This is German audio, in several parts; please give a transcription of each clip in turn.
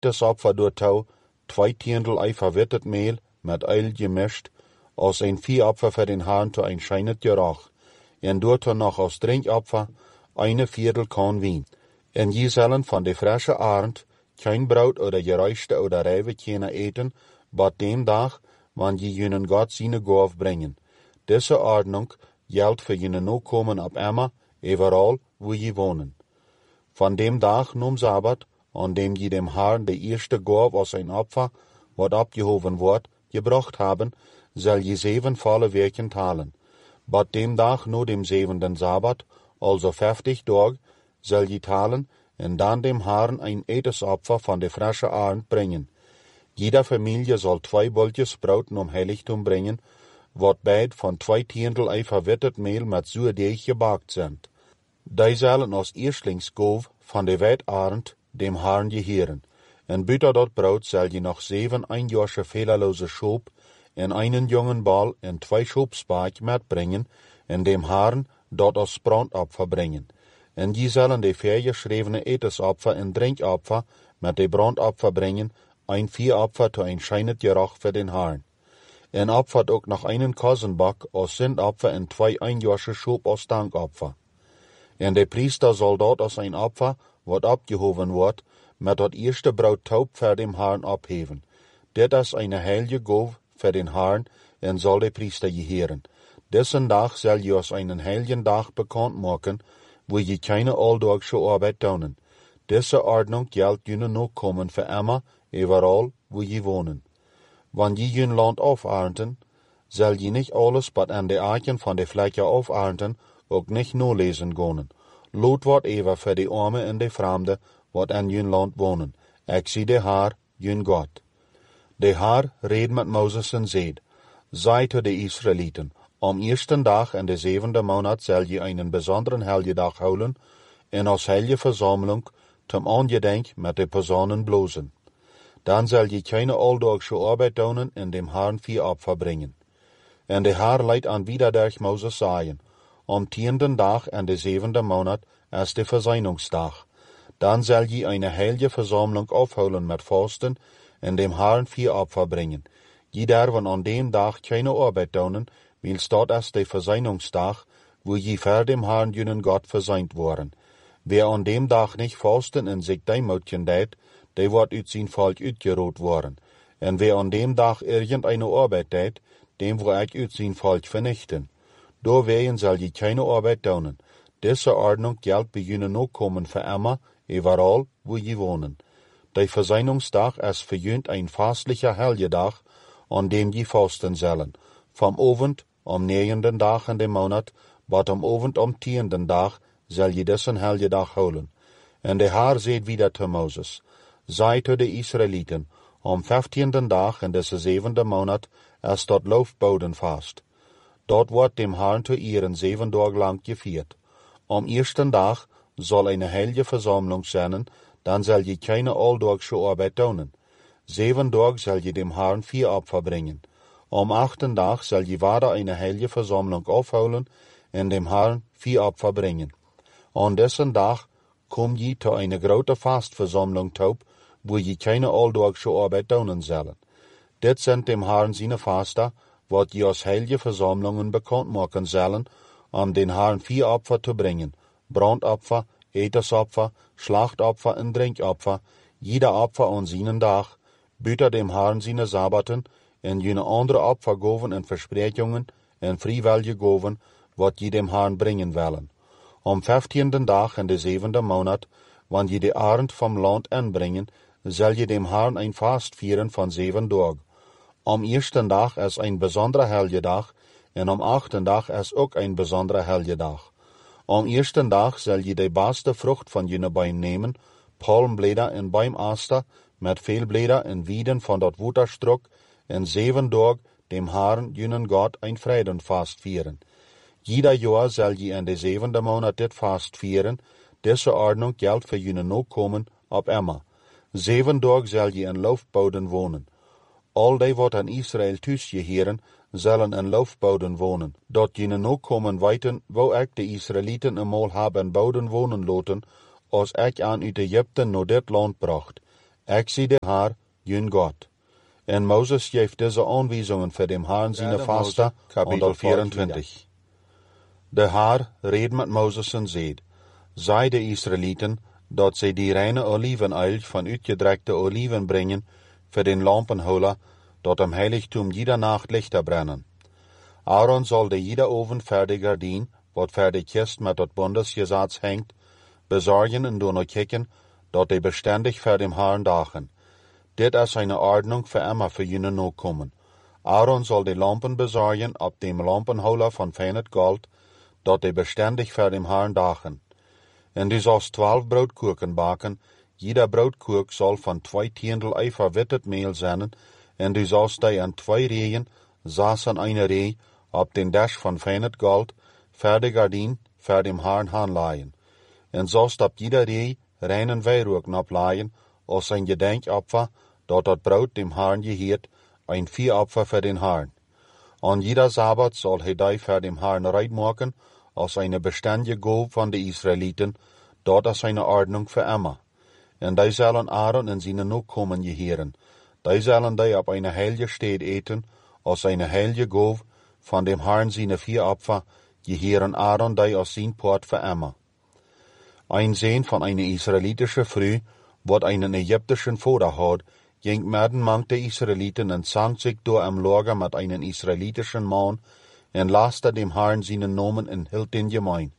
das Opfer doortau, 2 tiendel ei verwittet Mehl mit Eil gemischt, als ein Viehopfer für den Herrn zu ein scheinet Geruch, en doortau noch als Drinkopfer 1/4 Korn Wein. En je zullen van de frische Arend kein Brot oder geräuschte oder Reibe kunnen eten, bat dem Tag, wann je jenen Gott seine Gauf bringen. Diese Ordnung geldt für jene Nachkommen ab immer, überall, wo je wohnen. Von dem Tag num Sabbat, an dem je dem Herrn de erste Gauf aus ein Opfer, wat abgehoben wird, gebracht haben, soll je 7 volle Werken talen. Bat dem Tag nur dem 7. Sabbat, also 50 Tag, soll je talen, en dann dem Herrn ein Etesopfer von der frische Arend bringen. Jeder Familie soll 2 Boltjes Brot um Heiligtum bringen, wat beid von 2 tiendel ei verwittet Mehl mit Zuerdeeg gebakt sind. Die sollen als Erstlingsgauf von der Wettarend dem Herrn gehören. En buiten dat Brot soll je noch 7 einjährige fehlerlose Schoop en einen jungen Ball en 2 Schoopspaak mitbringen, en dem Herrn dort als Brandopfer bringen. En je zullen de vergeschrevene Etesopfer en Drinkopfer met de Brandopfer bringen, ein Viehopfer zu ein scheinet Geruch für den Herrn. En opfert ook noch einen Kosenbock als Sündopfer en 2 einjährige Schoop als Dankopfer. En de Priester soll dort als ein Opfer, wat abgehoben wird, met dat erste Brot taub für den Herrn abheben. Dit is eine heilige Gauf für den Herrn en soll de Priester gehören. Dessen Tag soll je als einen heiligen Tag bekannt machen, wo je keine alldagse Arbeit tun. Diese Ordnung gilt jene Nachkommen für immer, überall, wo je wohnen. Wann je jün Land aufernten, soll je nicht alles, was an de Arken von de Fläche aufernten, auch nicht nur lesen gehen. Lot wordt ever für de Arme en de Fremde, wat an jün Land wohnen. Ik zie de Haar, jün Gott. De Haar reed met Moses en zeid, sei zu de Israeliten, am ersten Tag in de 7. Monat soll je einen besonderen Helgedag houden, en als heilige Versammlung zum Angedenk met de Personen blozen. Dan soll je keine alldagse Arbeit tun en dem Herrn Viehopfer bringen. En de Herr leidt aan wieder durch Moses sagen, am 10. Tag in de 7. Monat ist de Versöhnungstag. Dan soll je eine heilige Versammlung aufholen mit Fasten en dem Herrn Viehopfer bringen. Jeder, wenn an dem Tag keine Arbeit tun, weil dort ist der Versöhnungstag, wo je vor dem Herrn jenen Gott versöhnt worden. Wer an dem Tag nicht fasten en sich deimutjen deed, der wird uit sein Volk uitgerot worden. En wer an dem Tag irgendeine Arbeit deed, dem wird ich uit sein Volk vernichten. Doorwegen soll je keine Arbeit tun. Diese Ordnung gilt bei jenen Nachkommen für immer, überall, wo je wohnen. Der Versöhnungstag ist für jünt ein fastlicher Helgedag, an dem je fasten sollen. Vom Abend am 9. Tag in dem Monat, bis am Abend am 10. Tag, soll je dessen Helgedag holen. En de Herr seht wieder zu Moses, sei zu de Israeliten, am 15. Tag in deze 7. Monat ist dort Laufbodenfast. Dort wird dem Herrn zu Ehren 7 Tage lang geviert. Am 1. Tag soll eine heilige Versammlung sein, dann soll je keine alldagse Arbeit tun. 7 Tage soll je dem Herrn Viehopfer bringen. Am 8. Tag soll je wieder eine heilige Versammlung aufholen und dem Herrn Viehopfer bringen. An dessen Tag kommt je zu einer großen Fastversammlung taub, wo je keine alldagse Arbeit tun sollen. Dit sind dem Herrn seine Faster, wat je als heilige Versammlungen bekannt machen sollen, den Herrn Viehopfer zu bringen, Brandopfer, Etesopfer, Schlachtopfer und Drinkopfer, jeder Opfer an seinen Tag, büter dem Herrn seine Sabbaten, en jene andere Opfergaven en Versprechungen en freiwillige Gaven, wat je dem Herrn bringen wollen. Am 15. Tag in de 7. Monat, wann je de Arend vom Land anbringen, soll je dem Herrn ein Fast vieren von 7 Tagen. Am 1. Tag ist ein besonderer Helgedag, en am 8. Tag ist auch ein besonderer Helgedag. Am 1. Tag soll je de beste Frucht von jene Bein nehmen, Palmblätter en Beimaster, met veel Blätter en Wieden von dort Wutterstruck, en 7 Tag dem Herrn jenen Gott ein Freudenfast vieren. Jeder Jahr soll je in de 7. Monat dit Fast vieren, diese Ordnung gilt für jene Nachkommen ab immer. 7 Tag soll je in Laufboden wohnen. All die, wat an Israel thuisgeheren, zullen in Laufboden wohnen. Dat jene Nachkommen weten, wo ik de Israeliten eenmaal hebben boden wohnen laten, als ik aan uit Egypten naar dit land bracht. Ik zie de Haar, jun God. En Moses geeft deze aanwijzingen voor dem Herrn zijn vaste, kapitel 24. De Haar reed met Moses en zei, zei de Israëlieten, dat zij die reine olivenöl van uitgedrekte oliven brengen voor den lampenholer, dat am heiligtum jeder Nacht lichter brennen. Aaron zal de jeder oven fertig gardien, wat voor de kist met dat bundesgesetz hängt, bezorgen en doen kijken, dat die beständig voor dem Herrn dagen. Dit is eine Ordnung für immer für jene Nachkommen. Aaron soll die Lampen bezorgen ab dem Lampenholer von feines Gold, dat die beständig für dem Herrn dagen. En du sollst 12 Broodkoeken baken, jeder Broodkoek soll von 2 Tiendel ei verwittet Mehl sein, en du sollst die an 2 Rehen, saß an eine Reh, ab den Dash von feines Gold, fertig gardien, für dem Herrn hanleihen. En sollst ab jeder Reh reinen Weihrauch ableihen, als ein Gedenkopfer, dat Brot dem Herrn geheert, ein Viehopfer für den Herrn. An jeder Sabbat soll die für dem Herrn reit machen, als eine beständige Gabe von den Israeliten, dort ist eine Ordnung für immer. En die sollen Aaron en seine Nachkommen geheeren. Die sollen die auf eine heilige Stätte eten, als eine heilige Gabe von dem Herrn seine Viehopfer, geheeren Aaron die aus sein Port für immer. Ein Sohn von einer israelitischen Frau, wat einen ägyptischen Vater hat, ging mitten mang der Israeliten und sang sich door am Lager mit einem israelitischen Mann und laste dem Herrn seinen Namen und hielt den gemein.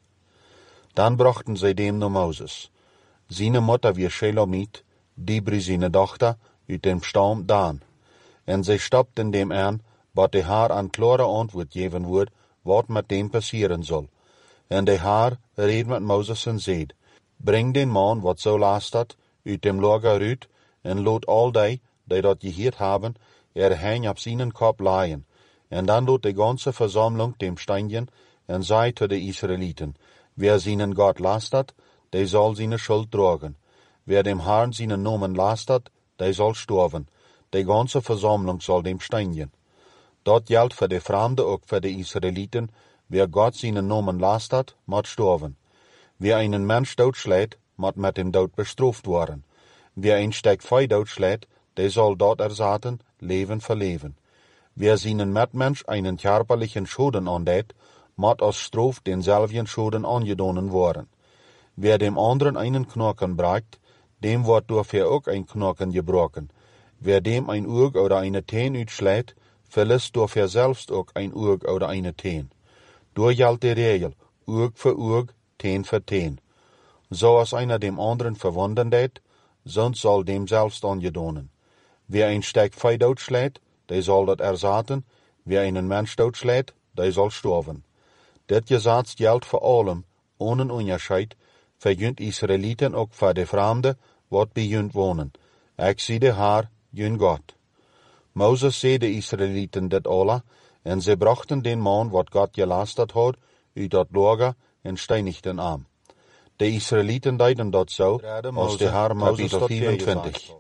Dann brachten sie dem nur Moses. Seine Mutter wie Shelomit, Dibri seine Tochter, uit dem Stamm Dan. Und sie stoppten dem an, wat der Herr an klare Antwort geben wird, wat mit dem passieren soll. Und der Herr reed mit Moses und seht, bring den Mann, wat so lastet, uit dem Lager uit, en lot all die dat geheerd haben, heen op seinen Kopf leihen. En dan lot die ganze Versammlung dem Steinchen, en zei zu den Israeliten, wer seinen Gott lastet, der soll seine Schuld tragen. Wer dem Herrn seinen Namen lastet, der soll sterben. Die ganze Versammlung soll dem Steinchen. Dort gilt für die Fremde auch für die Israeliten, wer Gott seinen Namen lastet, moet sterben. Wer einen Mensch doodschlägt, moet mit dem Tod bestraft worden. Wer ein Stück Fei doodschlägt, der soll dort ersaten, Leben für Leben. Wer seinen Mitmensch einen körperlichen Schaden andät, moet als Straf denselben Schaden angedonnen worden. Wer dem anderen einen Knochen bricht, dem wird dafür auch ein Knochen gebrochen. Wer dem ein Auge oder eine Teen uitschlägt, verlässt dafür selbst auch ein Auge oder eine Teen. Durch gilt die Regel, Auge für Auge, Teen für Teen. So als einer dem anderen verwunden det, sonst soll dem selbst angedonnen. Wer ein Stück Fei doodschlägt, der soll dat ersaten, wer einen Mensch doodschlägt, der soll sterben. Dit Gesetz gilt für allem, ohne Unterscheid, für jünt Israeliten auch für die Fremde, wat bij jünt wohnen. Ik zie de Haar, jün Gott. Moses zei de Israeliten dit alle, en sie brachten den Mann, wat Gott gelastet hat, uit dat Lager en steinigten am. De Israeliten deiden dat zo, als de Haar Moses kapitel 24.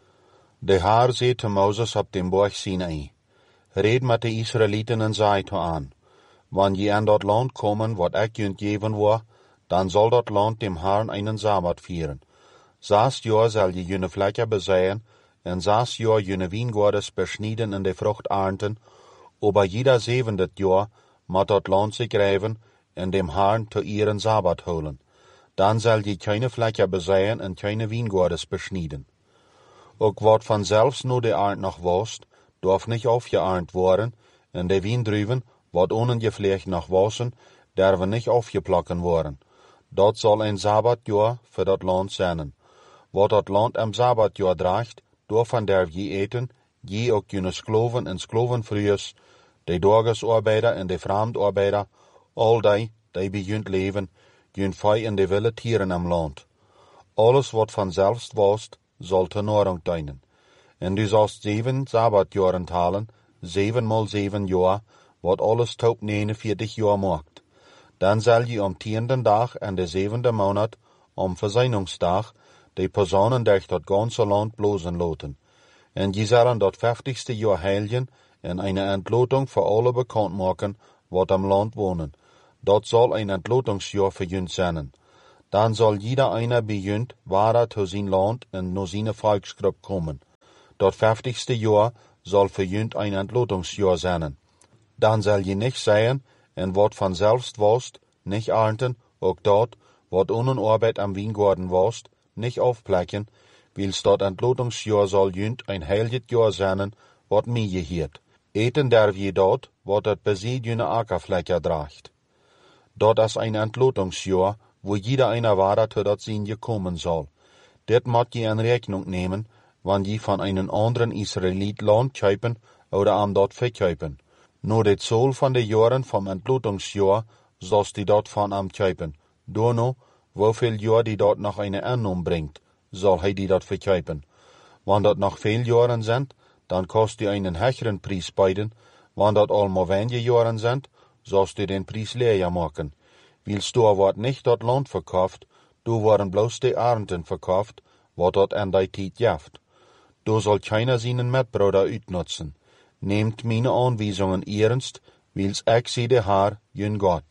De Haar zei te Moses op dem Berg Sinai, red met de Israeliten en zei te aan, wanneer je aan dat land komen, wat ik junt geven wil, dan zal dat land dem Herrn einen Sabbat vieren. 6 Jahr zal je jene Fläche besäen, en 6 Jahr jene Wiengordes beschnieden in de Frucht ernten, aber jeder 7. Jahr moet dat land sich reiven en dem Herrn zu ihren Sabbat holen. Dan zal je keine Fläche besäen en keine Wiengordes beschnieden. Ook wat vanzelfs nur de Ernt noch wost, darf nicht aufgeernt worden, en de Wiendruven, wat ongevlecht noch wassen, derven nicht aufgeplocken worden. Dat soll ein Sabbatjahr für dat Land sein. Wat dat Land am Sabbatjahr draagt, daarvan derf je eten, je ook jene Skloven en Sklovenvrouws, de Dorgesarbeider en de Vreemdarbeider, al die bij junt leven, junt vij en de wilde tieren am Land. Alles wat vanzelfs was, zal te Nahrung dienen. En du sollst 7 Sabbatjaren talen, 7 mal 7 Jahr, wat alles top 49 Jahr maakt. Dan zal je am 10. Dag en de 7. Monat, am Versöhnungsdag, de Personen durch dat ganze Land blozen loten. En je zullen dat 50. Jahr heiligen en eine Entlotung für alle bekannt machen, wat am Land wohnen. Dat zal ein Entlotungsjahr für jünt sein. dann soll jeder einer bejünt, wahrer zu sein Land und no seine Volksgruppe kommen. Dat 50. Jahr soll für jünt ein Entlotungsjahr sein. Dann soll je nicht sagen, en wat van selbst wost, nicht ernten, ook dort, wat ohne Arbeit am Weingarten wost, nicht aufplecken, wils dat Entlotungsjahr soll jünt ein heiliges Jahr sein, wat mir gehiert. Eten darf je dort, wat dat besie jüne Ackerfläche dracht. Dat is ein Entlotungsjahr, wo jeder einer wahrer zu dat Sinje kommen soll. Dit moet je in Rechnung nehmen, wann je von einem anderen Israelit Land kaufen oder am dort verkaufen. Nur de Zoll von de Jahren vom Entlotungsjahr sollst die dort von am kaufen. Dono, wieviel Jahr die dort noch eine Ernung bringt, soll hij die dort verkaufen. Wann dort noch viel Jahren sind, dann kost die einen höheren Preis beiden. Wann dort allmo wenige Jahren sind, sollst du den Preis leer machen. Willst du wird nicht dort Land verkauft, du waren bloß die Ernten verkauft, wat dort an die Tijd jaft. Du soll keiner seinen Mitbruder utnutzen. Nehmt meine Anweisungen ernst, wils ich sie de Herr, jün Gott.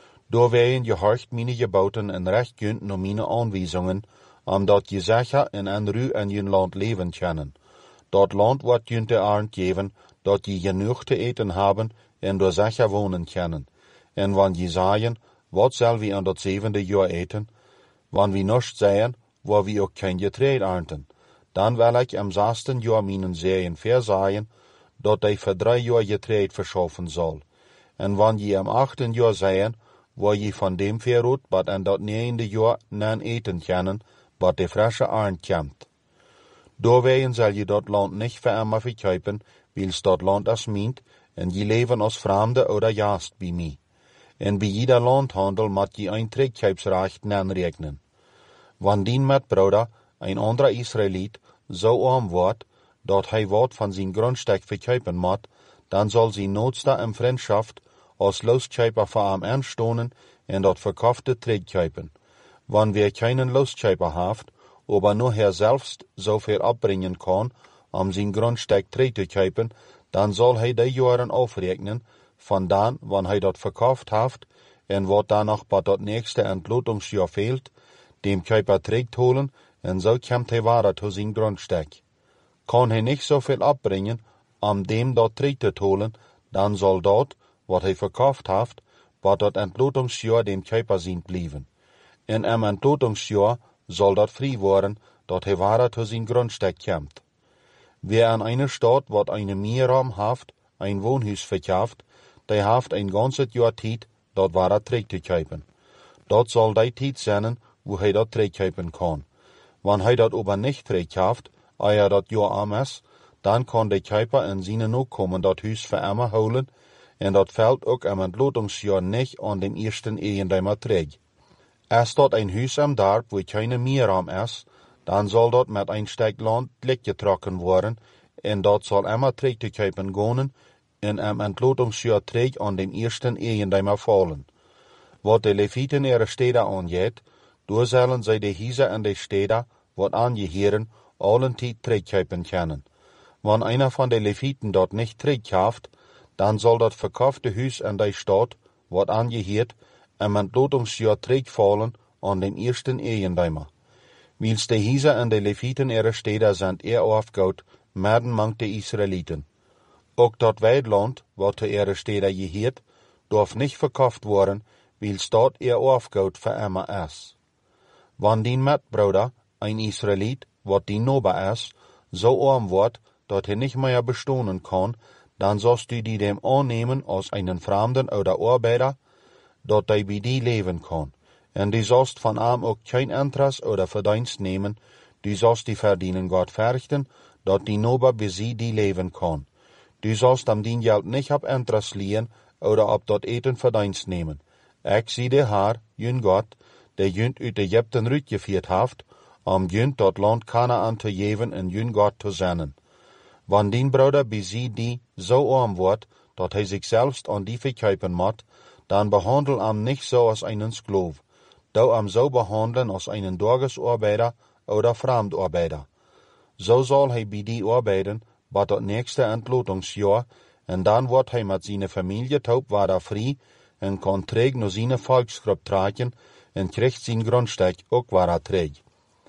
Du werden gehorcht meine Geboten en recht günt no meine Anweisungen, dat je sicher en Ruhe in jün Land leben können. Dat Land wird jün de Arnd geben, dat je genug te eten haben en du sicher wohnen können. En wann je sagen, wat soll wir an dat 7. Jahr eten, wann wir nicht sehen, wo wir auch kein Getreide ernten, dann will ich am 6. Jahr meinen Serien versagen, dat ich für 3 Jahr Getreide verschaffen soll. En wann je am 8. Jahr sehen, wo je von dem verruht, wat an dat 9. Jahr nan eten können, wat de frische Arnd kommt. Doorwegen soll je dat Land nicht für immer verkaufen, wils dat Land as meint, en je leven als Fremde oder Jast bij mij. En bij jeder Landhandel moet je een trekkeipsrecht aanrekenen. Wann dien Mitbruder, ein anderer Israelit, so arm wordt, dat hij wat van zijn Grundstück verkaufen moet, dan zal zijn noodste in Freundschaft als Lostkauper voor hem aanstonen en dat verkaufte trekkuipen. Wann wir keinen Lostkauper haft, aber nur er selbst so viel abbringen kann, zijn Grundstück te kaufen, dann soll hij die Jahre aufrechnen, von dan, wann hij dat verkauft haft, en wat danach bei dat nächste Entlotungsjahr fehlt, dem Käuper trägt holen, en so kommt hij weiter zu zijn Grundstück. Kann hij nicht so viel abbringen, dem dat trägt holen, dann soll dort, wat hij verkauft haft, bei dat Entlotungsjahr dem Käuper sind blieben. En am Entlotungsjahr soll dat frei worden, dat hij weiter zu zijn Grundstück kommt. Wer an einer Stadt, wat eine Mieram haft, ein Wohnhaus verkauft, der haft ein ganzes Jahr Zeit, dat war trägt zu kaufen. Dat soll die Zeit sein, wo hij dat trägt kaufen kann. Wann hij dat aber nicht trägt kauft, eer dat Jahr am ist, dann kann der Käuper in seine Nachkommen dat Haus für immer holen, en dat fällt auch am Entlotungsjahr nicht an dem ersten Eigentümer trägt. Ist dort ein Haus am Dorf, wo keine Mieram ist, dann soll dort mit ein Stück Land leckgetrocken worden, en dat soll immer trägt zu kaufen gehen, en am Entlotungsjahr trägt an dem ersten Eigentümer fallen. Wat de Leviten ihre Städte angeht, do sollen sie die Häuser in die Städte, wat angehören, allen Tijd trägt kaufen können. Wenn einer von den Leviten dort nicht trägt kauft, dann soll das verkaufte Haus in der Stadt, wat angehört, am Entlotungsjahr trägt fallen an dem ersten Eigentümer. Wils die Häuser in den Leviten ihre Städte sind aufgebaut, werden manch die Israeliten. Auch dat Weidland, wat zu ihre Städte gehört, darf nicht verkauft worden, wils dort aufgebaut für immer ist. Wann din Mitbruder, ein Israelit, wat din Nober ist, so arm wird, dat er nicht mehr bestohlen kann, dann sollst du die dem annehmen als einen Fremden oder Arbeiter, dat die bei dir leben kann. En du sollst von ihm auch kein Interesse oder Verdienst nehmen, du sollst die verdienen Gott verrichten, dat die Nober bei sie die leben kann. Du sollst am din Geld nicht ab Interesse liehen oder ab dort Eten Verdienst nehmen. Ich sie der Herr, jün Gott, der jünt uit Ägypten rütgeführt haft, jünt dat Land Kanaan te geven en jün Gott te zennen. Wann din Bruder bei sie die so arm wird, dat hij sich selbst an die verkaufen moet, dann behandel am nicht so als einen Sklav, do am so behandeln als einen Tagesarbeiter oder Fremdarbeiter. So soll hij bei die arbeiten, bei dat nächste Entlotungsjahr, en dann wird hij mit seiner Familie taub weiter frei en kann träg nur seine Volksgruppe tragen, en kriegt zijn Grundstück ook waar terug.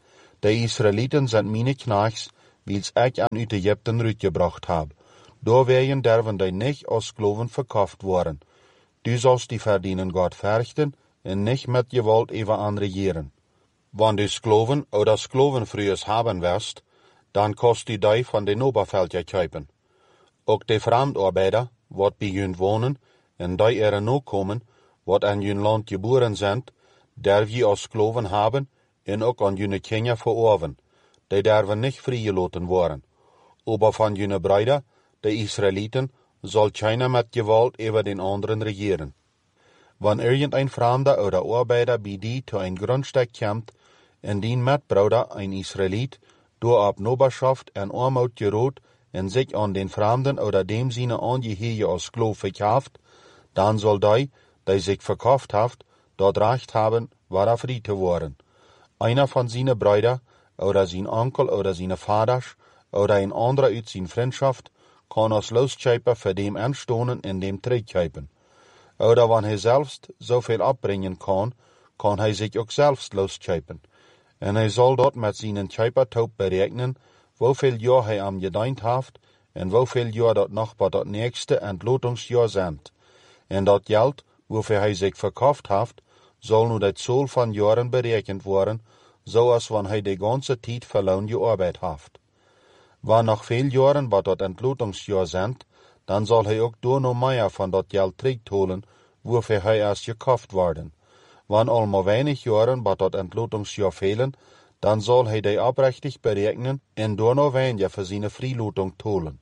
De Israëlieten zijn meine Knechts, wils ik aan uit Egypten uitgebracht heb. Doorwegen derven die nicht als Skloven verkauft worden. Du sollst die verdienen Gott verrichten en nicht mit Gewalt even anregieren. Wann du Skloven oder Sklovenfrühes haben wirst, dann kost du die von den Oberfeldje kaufen. Ook de Fremdarbeiter, wat bij jun wonen, en die er no komen, wat aan jun land geboren zijn, derf je als Skloven hebben, en ook aan june kinderen verorven. Die derven nicht vrijgelaten worden. Aber van june Brüder, de Israëlieten, soll keiner mit Gewalt über den anderen regieren. Wann irgendein Fremder oder Arbeiter bei die zu ein Grundstück kommt, en dien Mitbruder, ein Israelit, door op Noberschaft en Armut geroot en sich an den Fremden oder dem seine Angehörige als Sklav verkauft, dann soll die sich verkauft haft, dort Recht haben, war frei zu worden. Einer von seinen Brüdern, oder sein Onkel oder seine Vaders, oder ein anderer uit sein Freundschaft, kann als Loskäufer für dem anstonen in dem terugkaufen. Oder wenn hij selbst so viel abbringen kann hij sich auch selbst loskäufen. En hij soll dort mit seinen Käupertaub berechnen, woveel jaar hij am gedient heeft, en woveel jaar dat nog bij dat nächste Entlotungsjahr sind. En dat Geld, wofür hij sich verkauft heeft, soll nu dat Zoll van Jahren berechnet worden, zoals wann hij de ganze Tijd verloren gearbeitet heeft. Wann noch veel Jahren bei dat Entlotungsjahr sind, dann soll hij ook door noch mehr von dat Geld terugholen, wofür hij erst gekauft worden. Wann allemaal weinig Jahren bei dat Entlotungsjahr fehlen, dann soll hij die abrechtig berechnen en door noch weniger für seine Freilotung holen.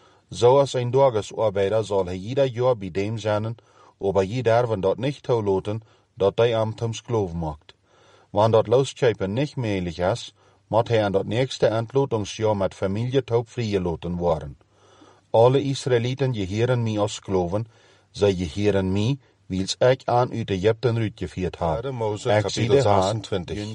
So als ein Tagesarbeiter soll hij jeder Jahr bei dem sein, aber jeder, wenn dat nicht toelaten, dat die am zum Sklaven macht. Wann dat Loskäufen nicht möglich ist, moet hij an dat nächste Entlotungsjahr mit Familie taub freigelaten worden. Alle Israëlieten gehören mij als Sklaven, zij gehören mij, wils ik aan uit Egypten uitgeführt habe. Mose kapitel 26.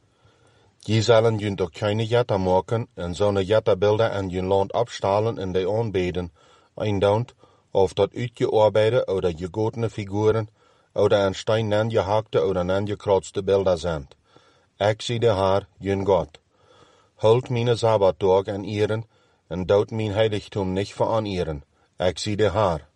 Je zullen jun ook keine Jatter maken, en zo'n Jatterbilder aan jun land abstalen en die aanbeden, eindaunt, of dat uitgearbeitete oder gegotene Figuren, oder an Stein nangehakte oder nangekreuzte Bilder sind. Ik zie de Haar, jun Gott. Holt meine Sabbatdag an Ehren, en dout mein Heiligtum nicht veranieren. Ik zie de Haar.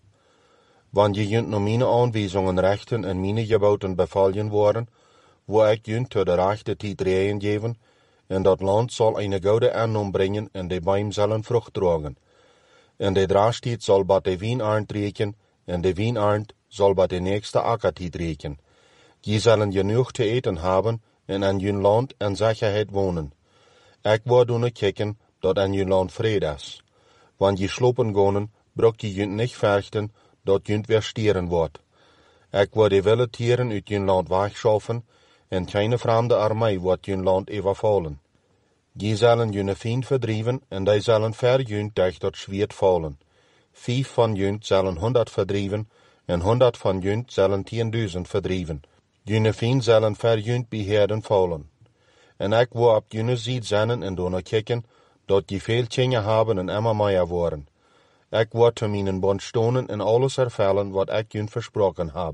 Wann je junt nur meine Anweisungen rechten en meine Geboten befallen worden, wo ik junt zu der rechte Tijd reden geven, en dat land soll eine gute Ernung bringen, en de Bäume sollen Frucht tragen. En de Draastiet soll bei de Wienernd riechen, en de Wienernd soll bei de nächste Ackertiet riechen. Je sollen genug te eten haben, en an jun land en Sicherheit wohnen. Ik wou doen kijken, dat an jun land vrede is. Wann je slopen gonen, brok je junt nicht verchten, dat junt weer stieren wordt. Ik wou de wilde tieren uit jun land wegschaffen, en keine fremde armee wordt jun land overvallen. Je zullen june Feind verdrieven, en die zullen ver junt durch dat Schwert vallen. 5 van junt zullen 100 verdrieven, en 100 van junt zullen 10.000 verdrieven. June Feind zullen ver junt beheerden vallen. En ik wou op june ziet zijn en doen kijken, dat je veel dingen hebben en immer meer worden. Ik wou te mijn bond stonen en alles ervullen wat ik jun versproken heb.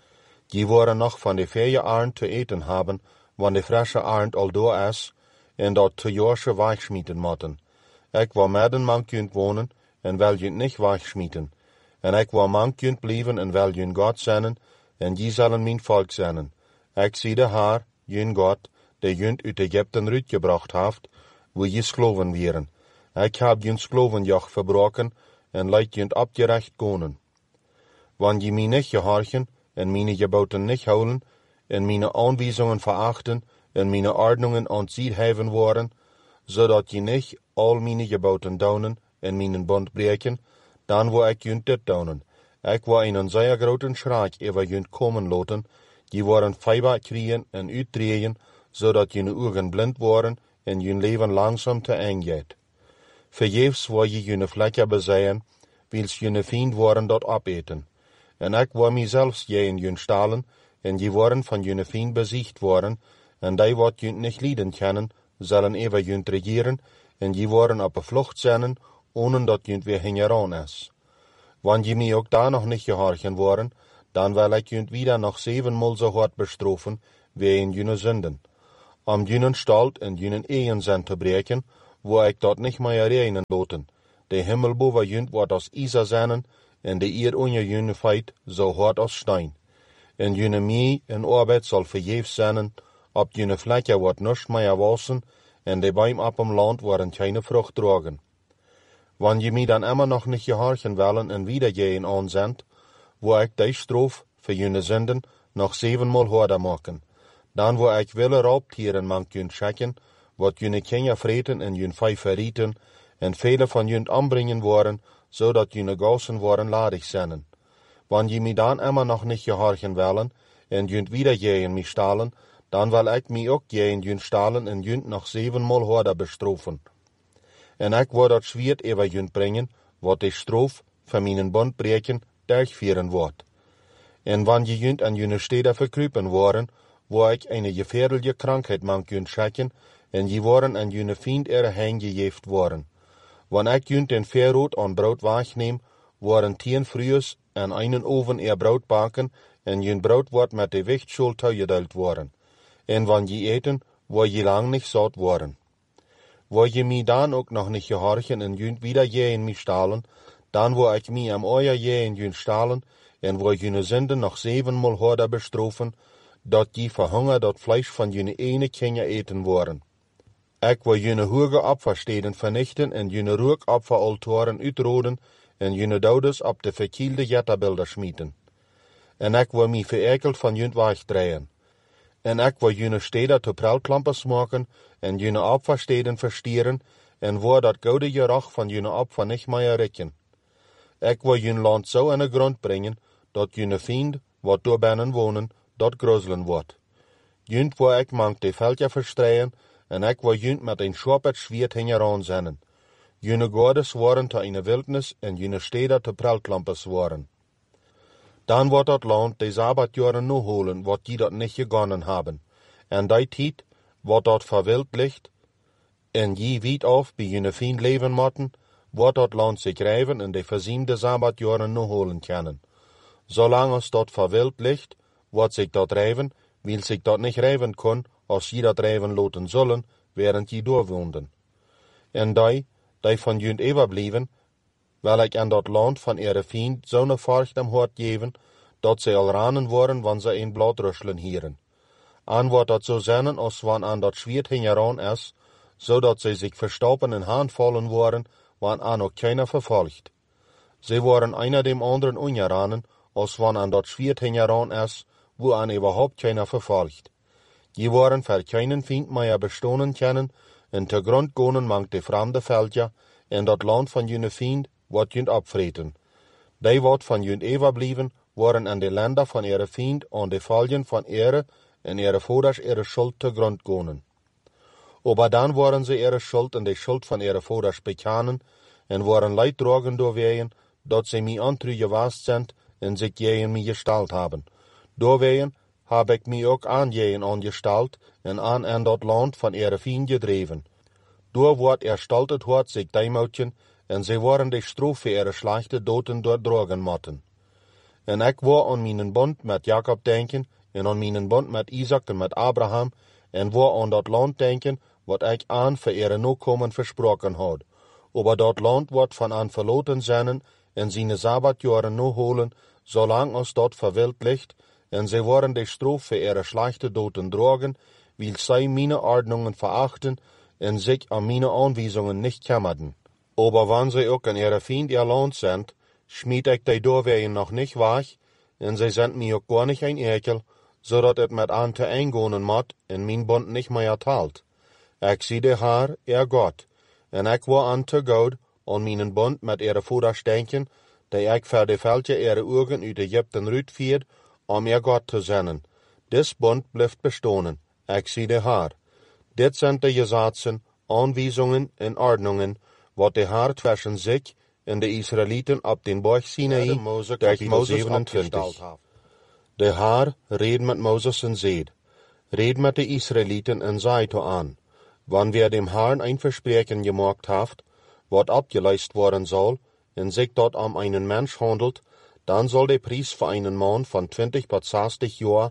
Je worden nog van de vele arend te eten hebben, wanneer de frische arend al door is, en dat te Jorsche wegschmieten moeten. Ik wou midden man kunt wonen, en wil junt niet wegschmieten. En ik wou man kunt blijven, en wil jun God zijn, en je zullen mijn volk zijn. Ik zie de Haar, jun God, die junt uit Egypten uitgebracht heeft, wo je Skloven wären. Ik heb jun Sklovenjoch verbroken, en laat junt abgerecht gonen. Wann je mij niet gehorchen, en meine Geboten nicht houden, en meine Anweisungen verachten, en meine Ordnungen an sie heven worden, zodat je nicht all meine Geboten daunen, en meinen Bund breken, dan wo ik junt dit daunen. Ik wou einen sehr groten Schreck über junt komen laten, die waren Feiber kriegen en uitdrehen, zodat june ogen blind worden, en jun leven langzaam te eng geht. Vergeefs wou je june vlekken bezeien, wils june Feind worden dat opeten. En ik wou mijzelfs je in jun stalen, en je worden van june Feind besiegt worden, en die wat junt nicht lieden kennen, zullen even junt regieren, en je worden op de vlucht zijn, ohne dat junt weer hingeran is. Wann je mij ook daar nog niet gehorchen worden, dan wil ik junt wieder nog 7-mal so hard bestrafen, wegen jüne Sünden, jünen Stalt en jünen Ehen zijn te breken, wo ik dat nicht mehr reinen loten. De Himmel boven jünt wordt als Isa zijn, en de eer onder jüne feit zo hard als stein. En jüne mie en arbeid zal vergeefs zijn, op jüne vlekken wordt niets meer wassen, en de boom op hem land worden keine vrucht dragen. Wanneer je mij dan immer nog niet gehorchen willen en wieder gehen aanzendt, wo ik die stroof voor jüne Sünden nog 7-mal harder maken. Dan wo ik wille raubtieren mank jünt schecken, wat jüne Kinder vreten en jün vijf verrieten, en vele van jünt anbringen worden, zodat jüne gossen worden ladig zijn. Wanneer je mij dan immer nog niet gehorchen willen, en jünt wieder gehen mij stalen, dan wil ik mij ook gehen jünt stalen en jünt nog 7-mal harder bestrofen. En ik wil dat zwiert over jünt brengen, wat de stroof van mijn bond breken durchführen wordt. En wanneer jünt aan jüne steden verkruipen worden, wo ik eine gefährliche Krankheit mank jünt schecken, en je worden aan jüne Fiend heingejeft worden. Wanneer ik jünt den Verroot aan brood wegneem, worden 10 frühes en einen oven brood baken, en jünt brood wordt met de wichtschuld toegedeeld worden. En wanneer je eten, wo je lang niet zout worden. Wo je mij dan ook nog niet gehorchen en jünt wieder jeen mij stalen, dan wo ik mij am euer jeen jünt stalen, en wo jüne Sünden nog 7-mal harder bestrofen, dat je verhunger dat Fleisch van jüne ene Kinder eten worden. Ik wil jüne hoge Opfersteden vernichten en jüne Rookopferaltoren uitroden en jüne dodes op de verkielde jetterbeelden schmieden. En ik wil mij verekeld van jünt wegdrehen. En ik wil jüne steden te prelklampers maken en jüne Opfersteden verstieren en wo dat gouden gerach van jüne Opfer nicht meer rekken. Ik wil jüne land zo in de grond brengen, dat jüne Fiend, wat door binnen wonen, dat grozelen wordt. Jünt wo ik mank de veldje verstreien, en ik wil jünt met een schwappet zwiert hingeraan zennen. Jüne godes worden te eine wildnis en jüne steden te prelklampers worden. Dan wordt dat land de Sabbatjaren nu holen, wat die dat niet gegonnen hebben. En die tijd, wat dat verwild ligt, en je weet af bij jüne Fiend leven motten, wordt dat land zich rijven en de verziemde Sabbatjaren nu holen kunnen. Zolang als dat verwild ligt, wordt zich dat rijven, wil zich dat niet rijven kon, als je dat rijven laten zullen, während je doorwoonden. En die van jünt overblijven, wil ik aan dat land van ihre Fiend zo'n furcht am hart geven, dat ze al ranen worden, wanneer ze een blad ruschelen hieren. An wordt dat zo zijn, als wanneer aan dat zwiert hingeraan is, zodat ze zich verstoppen en handvallen worden, wanneer aan ook keiner vervolgt. Ze worden einer dem anderen ungeranen, als wanneer aan dat zwiert hingeraan is, wo aan überhaupt keiner vervolgt. Je worden voor keinen Fiend meer bestonen kennen, en te grond gonen mank de vreemde veldja, en dat land van jüne Fiend wordt jünt opvreten. Die wat van jünt overblijven, worden aan de länder van ihre Fiend aan de valjen van ihre en ihre vaders ihre schuld te grond gonen. Aber dan worden ze ihre schuld en de schuld van ihre vaders bekennen, en worden leid dragen doorwegen, dat ze mij antru gewaast zijn en zich jeen mij gestalt hebben. Doorwegen heb ik mij ook aan jeen aangestalt en aan dat land van ihre Fiend gedreven. Door wordt erstaltet wordt zich deimoutjen, en ze worden de stroof voor ihre slechte doden doordragen motten. En ik wil aan mijn bond met Jacob denken, en aan mijn bond met Isaac en met Abraham, en wil aan dat land denken, wat ik aan voor ihre nakomen versproken had. Aber dat land wordt van aan verloten zijn, en zijn Sabbatjaren nu holen, zolang als dat verwild ligt, en ze worden de stroof voor ihre slechte doden dragen, wil zij mijn ordnungen verachten, en zich aan mijn aanwijzingen niet kämmerden. Aber wanneer ze ook in ihre Fiend ihr land zijn, schmied ik die doorwegen nog niet weg, en ze zijn mij ook gar niet een ekel, zodat het met aan te eingonen moet en mijn bond niet meer talt. Ik zie de Heer, ihr God, en ik wil aan te God, aan mijn bond met ihre vaders denken, die ik voor de veldje ihre ogen uit Egypten uitvierd, om ihr God te zennen. Dis bond blijft bestonen. Ik zie de Heer. Dit zijn de gesetzen, aanwijzingen en ordnungen, wat de Heer tussen zich en de Israëlieten op den Berg Sinai durch Moses 27. De Heer reed met Moses en zeid, red met de Israëlieten en zei to aan, wanneer dem Herrn ein Versprechen gemacht haft, wat abgeleist worden soll, en sich dort om einen Mensch handelt, dan soll de Preis für einen Mann von 20 bis 60 Jahr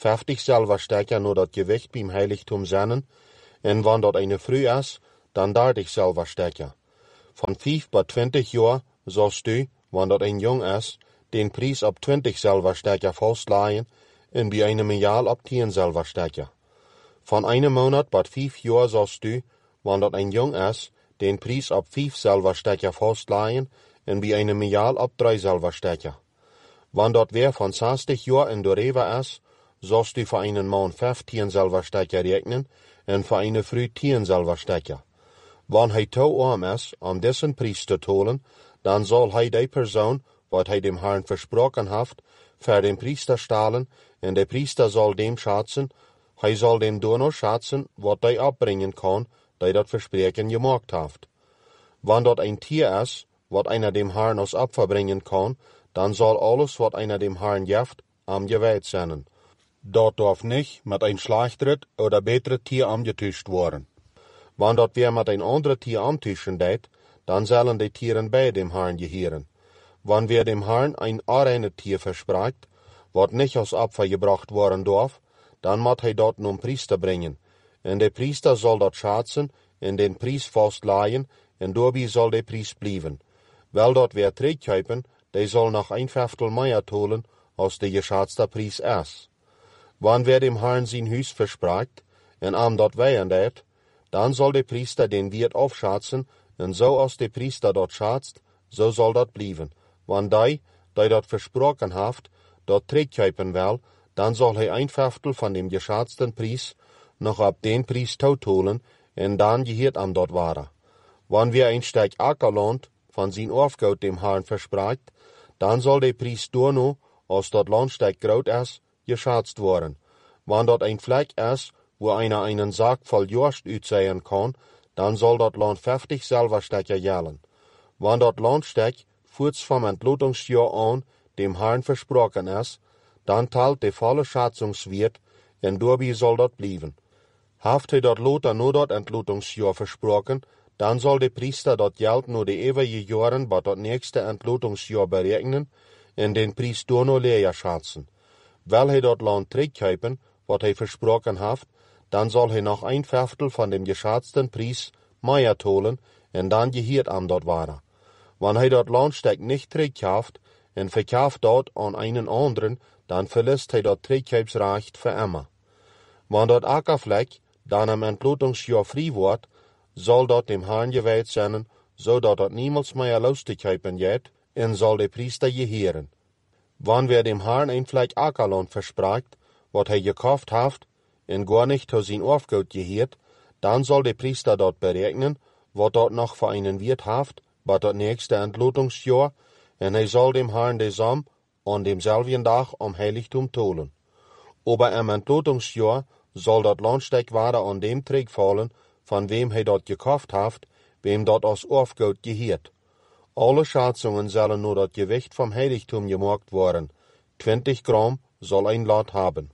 50 Silberstecker nur das Gewicht beim Heiligtum sennen, en wann dort eine früh ist, dann 30 Silberstecker. Von 5 bis 20 Jahren sollst du, wann dort ein Jung ist, den Preis ab 20 Silberstecker festleihen, en bei einem Jahr ab 10 Silberstecker. Von einem Monat bis 5 Jahren sollst du, wann dort ein Jung ist, den Preis ab 5 Silberstecker festleihen, en bei einem Jahr ab 3 Silberstecker. Wann dort wer von 60 Jahren in der Rewe ist, sollst du für einen Mann 15 Silberstecker rechnen, en für eine Frau 10 Silberstecker. Wann hij te arm ist, dessen Preis zu holen, dann soll hij die Person, wat hij dem Herrn versprochen hat, für den Priester stahlen, en der Priester soll dem schätzen, hij soll dem nur schätzen, wat hij abbringen kann, die dat Versprechen gemacht hat. Wann dort ein Tier ist, wat einer dem Herrn als Opfer bringen kann, dann soll alles, wat einer dem Herrn jeft, geweiht sein. Dort darf nicht mit ein schlechteres oder besseres Tier angetuscht worden. Wann dort wer mit ein anderes Tier antuschen deed, dann sollen die Tieren bei dem Herrn gehören. Wann wer dem Herrn ein reines Tier verspricht, wat nicht als Opfer gebracht worden darf, dann muss hij dort nun Priester bringen. En der Priester soll dort schätzen, en den Preis festleihen, en dabei soll der Preis bleiben. Weil dort wer terugkaufen, der soll noch ein Fünftel mehr holen, als der geschätzte Preis ist. Wann wer dem Herrn sein Haus verspricht, en dort weihen deed, dann soll der Priester den Wirt aufschätzen, en so als der Priester dort schätzt, so soll dort bleiben. Wann die dort versprochen haft, dort terugkaufen will, dann soll hij ein Fünftel von dem geschätzten Preis noch ab den Preis holen, en dann gehört dort waren. Wann wir ein Stück Ackerland von sein Aufgut dem Herrn verspricht, dann soll der Preis nur, als dort Landstück groß ist, geschätzt worden. Wann dort ein Fleck ist, wo einer einen Sack voll Jost utsehen kann, dann soll dort Land 50 Silberstecker gelten. Wann dort Landstück kurz vom Entlotungsjahr an dem Herrn versprochen ist, dann teilt der volle Schätzungswert, en dabei soll dort bleiben. Haft hij dort Lothar nur dort Entlotungsjahr versprochen, dann soll der Priester dort Geld nur die ewige Jahren bei dort nächste Entlotungsjahr berechnen, en den Preis nur leer schätzen. Weil hij dort Land terugkaufen, wat hij versprochen hat, dann soll hij noch ein Fünftel von dem geschätzten Preis mehr holen, en dann gehört dort waren. Wann hij dort Landstück nicht terugkauft, en verkauft dort an einen anderen, dann verlässt hij dort Terugkaufsrecht für immer. Wann dort Ackerfleck dann am Entlotungsjahr frei wird, soll dort dem Herrn geweiht sein, so dort niemals mehr loszukaufen geht, en soll der Priester gehören. Wann wer dem Herrn ein Fleck Ackerland verspricht, wat hij gekauft hat, en gar nicht zu sein Aufgut gehört, dann soll der Priester dort berechnen, wat dort noch für einen Wirt haft, bei dort nächste Entlotungsjahr, en hij soll dem Herrn desam an demselben Tag am Heiligtum holen. Aber am Entlotungsjahr soll dort Landstück weiter an dem Träg fallen, von wem hij dort gekauft hat, wem dort aus Aufgut gehört. Alle Schätzungen sollen nur das Gewicht vom Heiligtum gemacht worden. 20 Gramm soll ein Lot haben.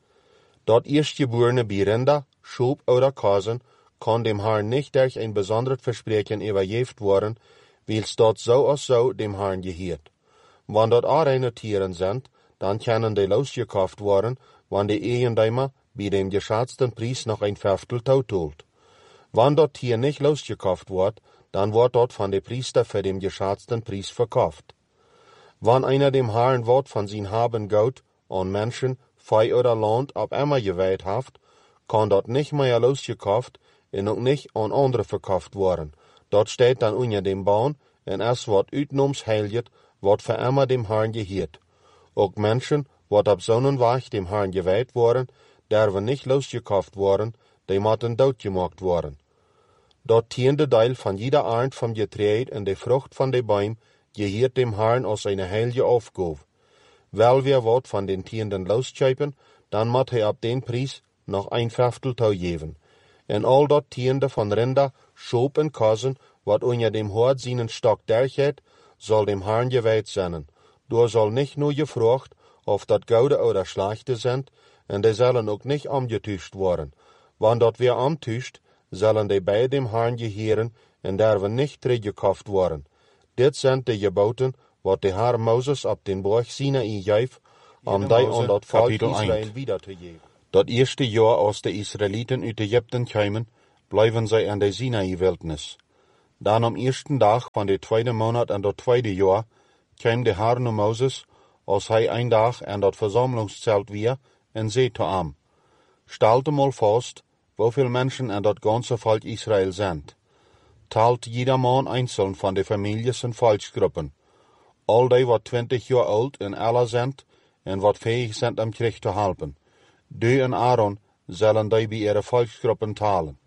Dort Erstgeborene bei Rinder, Schub oder Kasen kann dem Herrn nicht durch ein besonderes Versprechen übergeben worden, weil's dort so als so dem Herrn gehört. Wann dort reine Tieren sind, dann können die losgekauft worden, wann die Eigentümer bei dem geschätzten Preis noch ein Fünftel holt. Wann dort Tier nicht losgekauft wird, dann wird dort von dem Priester für den geschätzten Preis verkauft. Wann einer dem Herrn Wort von sein Haben Gut an Menschen, Vieh oder Land ab immer geweiht hat, kann dort nicht mehr losgekauft und auch nicht an andere verkauft worden. Dort steht dann unter dem Baum, und es wird utnoms heiligt, wird für immer dem Herrn gehört. Auch Menschen, wat ab Sonnenweg dem Herrn geweiht worden, derven nicht losgekauft worden, die müssen dood gemacht worden. Dort tiende Teil von jeder Art vom Getreide und der Frucht von den Bäumen gehört dem Herrn als eine heilige Aufgabe. Weil wir wat von den Tieren loskaufen, dann muss er ab den Preis noch ein Fünftel geben. En all dort Tiende von Rinder, Schub und Kasen, wat unter dem Hort seinen Stock derchet, soll dem Herrn geweiht sein. Du soll nicht nur gefragt, ob dat gute oder schlechte sind, und die sollen auch nicht angetuscht worden. Wann dort wer antuscht, sollen die bei dem Herrn gehören, und derven nicht teruggekauft worden. Dit sind die Geboten, wat de Herr Moses ab den Berg Sinai gaf, om die aan dat volk Israël wieder te geven. Dat eerste jaar als de Israëlieten uit Egypten kwamen, blijven zij aan de Sinai-wildnis. Dan am eersten dag van de tweede maand en dat tweede jaar, kwam de Heer naar Moses, als hij een dag aan dat verzamelingszelt weer, en zei te hem, stelt mal vast, hoeveel mensen aan dat ganze volk Israël zijn. Telt jeder man einzeln van de families en volksgroepen. Al die wat 20 jaar oud en alle zijn, en wat fähig zijn om Krieg te helpen. Du en Aaron zullen die bij ihre volksgroepen talen.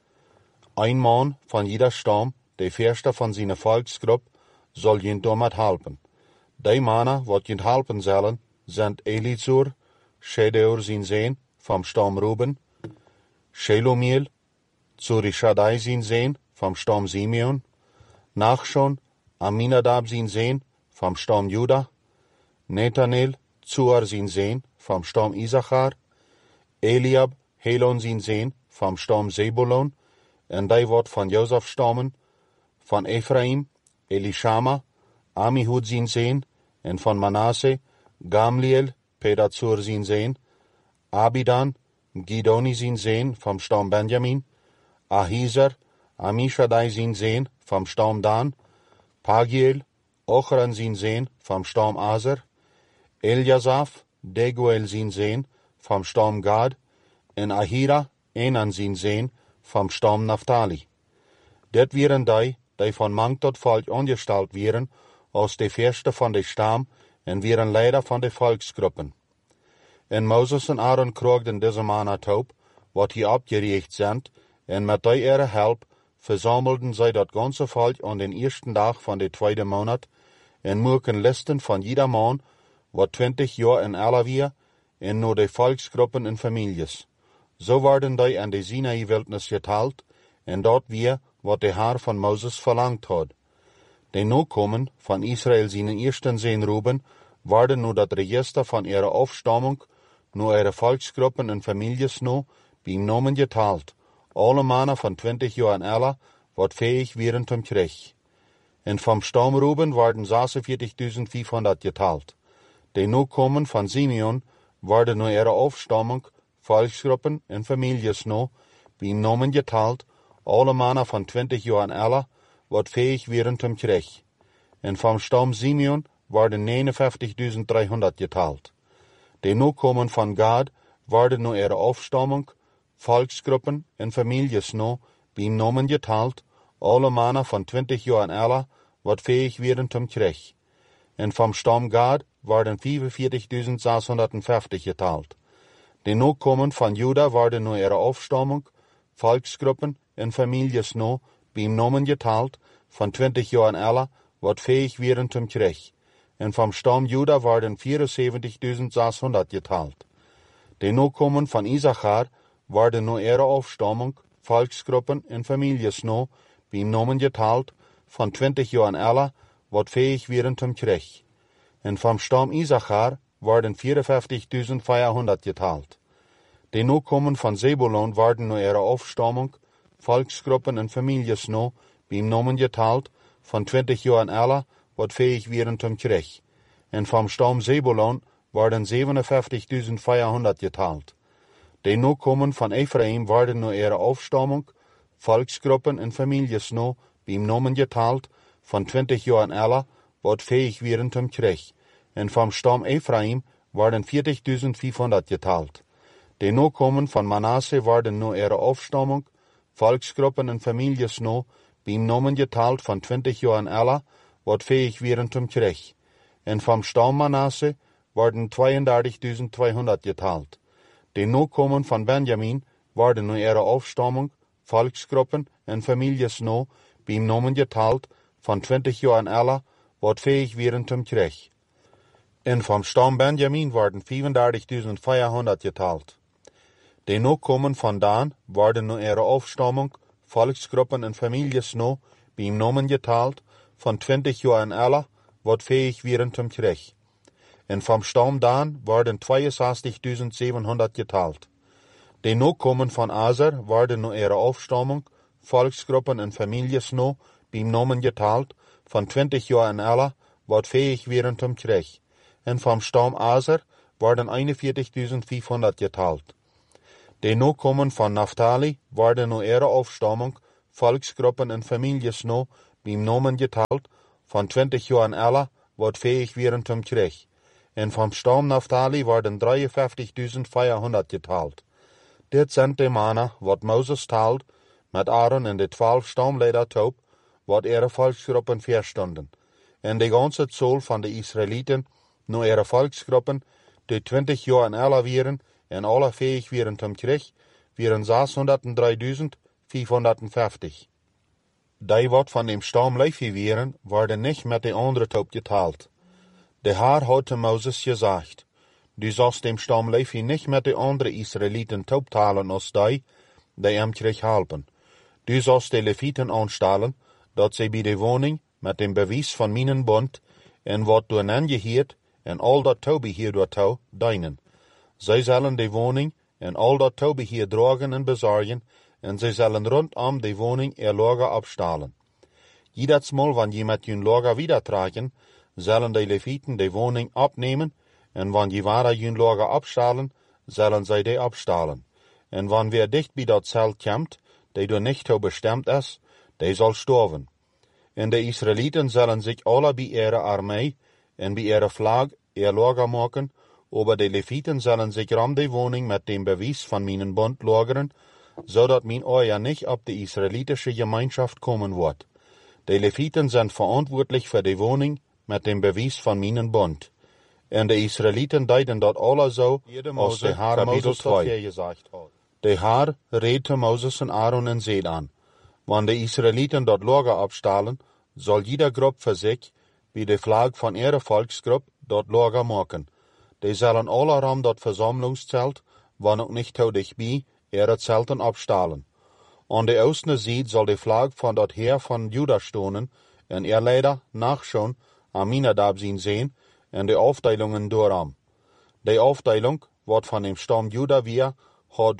Ein man van jeder stam, de eerste van zijn volksgroep, zal je damit helpen. Die mannen wat je helpen zullen, zijn Elizur, Shedeur zijn zoon, vom stam Ruben, Shelomiel, Zurishadai zijn zoon, vom stam Simeon, Nachshon, Aminadab zijn zoon, vom stam Juda, Netanel, Zuar zijn zoon, vom stam Issachar, Eliab, Helon zijn zoon, vom stam Zebulon, en die wat van Jozef stammen, van Ephraim, Elishama, Amihud zijn zoon, en van Manasse, Gamliel, Pedazur zijn zoon, Abidan, Gidoni zijn zoon, vom stam Benjamin, Ahiezer, Amishadai zijn zoon, vom stam Dan, Pagiel, Ochran zijn zoon, vom stam Aser, Eljasaf, Deguel zijn zoon, vom stam Gad, en Ahira, Enan zijn zoon, vom stam Naphtali. Dit waren die van mang tot volk ongesteld waren, als de eerste van de stam, en waren leider van de volksgroepen. En Moses en Aaron kroegden deze mannen op, wat hier opgericht zijn, en met die ihre help verzamelden zij dat ganze volk aan den eersten dag van de tweede maand, en maken listen van jeder man, wat 20 jaar en alle weer, en naar de volksgroepen en families. Zo werden die aan de Sinai-wildnis geteld, en dat weer wat de Heer van Moses verlangt had. De nakomen van Israël zijn eersten zoon Ruben, werden nu dat register van ihre afstamming, nu ihre volksgroepen en families nu, bij namen geteld. Alle mannen van 20 jaar en alle, wat fähig waren zum Krieg. En vom stam Ruben werden 46.500 geteld. De nakomen van Simeon werden nu ihre afstamming, volksgroepen en families nu, bij namen geteld, alle mannen van 20 jaar en alle, wat fähig waren zum Krieg. En vom stam Simeon werden 59.300 geteld. De nakomen van Gad werden nu ihre afstamming, volksgroepen en families nu, bij namen geteld, alle mannen van 20 jaar en alle, wat fähig waren zum Krieg. En vom stam Gad werden 45.650 geteld. De nakomen van Juda werden nu ihre afstamming, volksgroepen en families nu, bij namen geteld, van 20 jaar en alle, wat fähig waren zum Krieg. En vom stam Juda werden 74.600 geteld. De nakomen van Issachar werden nu ihre afstamming, volksgroepen en families nu, bij namen geteld, van 20 jaar en alle, wat fähig waren zum Krieg. En vom stam Issachar werden 54.400 geteld. De nakomen van Zebulon werden nu ihre afstamming, volksgroepen en families nu, bij namen geteld, van 20 jaar en alle, wat fähig waren zum Krieg. En vom stam Zebulon werden 57.400 geteld. De nakomen van Ephraim werden nu ihre afstamming, volksgroepen en families nu, bij namen geteld, van 20 jaar en alle, wat fähig waren zum Krieg. En vom stam Ephraim werden 40.500 geteld. De nakomen van Manasse werden nu ihre afstamming, volksgroepen en families nu, bij namen geteld, van 20 jaar en alle, wat fähig waren zum Krieg. En vom stam Manasse werden 32.200 geteld. De nakomen van Benjamin werden nu ihre afstamming, volksgroepen en families nu, bij namen geteld, van 20 jaar en alle, wat fähig waren zum Krieg. En vom stam Benjamin werden 35.400 geteld. De nakomen van Dan werden nu ihre afstamming, volksgroepen en families nu, bij namen geteld, van 20 jaar en alle, wat fähig waren zum Krieg. En vom stam Dan werden 62.700 geteld. De nakomen van Aser werden nu ihre afstamming, volksgroepen en families nu, bij namen geteld, van 20 jaar en alle, wat fähig waren zum Krieg. En vom stam Aser worden 41.500 geteilt. Die Nachkommen von Naphtali worden nur ihre Aufstammung, Volksgruppen und Families noch beim Namen geteilt, von 20 Jahren alle, wat fähig wären zum Krieg. Und vom Stamm Naphtali worden 53.400 geteilt. Dit sind die Männer, wat Moses teilt, mit Aaron und die 12 Stammleiter taub, wat ihre Volksgruppen verstanden. Und die ganze Zahl von den Israeliten, nur ihre Volksgruppen, die 20 Jahre älter wären und alle fähig wären zum Krieg, wären 603.550. Die, wat von dem Stamm Levi wären, werden nicht mit den anderen taub geteilt. Der Herr hat zu Moses gesagt, du sollst dem Stamm Levi nicht mit den anderen Israeliten taub teilen als die im Krieg helfen. Du sollst die Leviten anstellen, dat sie bei der Wohnung mit dem Beweis von meinen Bund en wat du angehört en all dat Taubeheer daartoe dienen. Zij zullen die woning en al dat Taubeheer dragen en bezorgen en zij zullen rondom die woning ihr Lager abstalen. Jedes Mal, wann je met hun Lager wiedertragen, zullen die Leviten die woning abnehmen en wann je ware hun Lager abstalen, zullen zij die abstalen. En wann wer dicht bij dat Zelt komt, die du nicht so bestimmt ist, die soll sterven. En de Israeliten zullen sich alle bij ihre Armee en bij ihre Flag ihr Lager machen, aber die Leviten zullen sich ram die woning mit dem Beweis von meinen Bund lagern, zodat mein Euer nicht auf die israelitische Gemeinschaft kommen wird. Die Leviten sind verantwortlich für die woning mit dem Beweis von meinen Bund. En de Israeliten deiden dat alle so, als de Herr Moses 2. De Herr redte Moses en Aaron en zei an, wann de Israeliten dat Lager abstalen, soll jeder Gruppe für sich, wie de Flag von ihrer Volksgruppe, dat Lager machen. Die sollen alle ram dat Versammlungszelt, wann auch nicht so dicht bei, ihre Zelten abstalen. An der östlichen Seite soll die Flag von dat Heer von Juda stonen, en ihr leider nachschauen, Aminadab sehen, en die Aufteilungen durcham. Die Aufteilung, wat von dem Stamm Juda wir, hat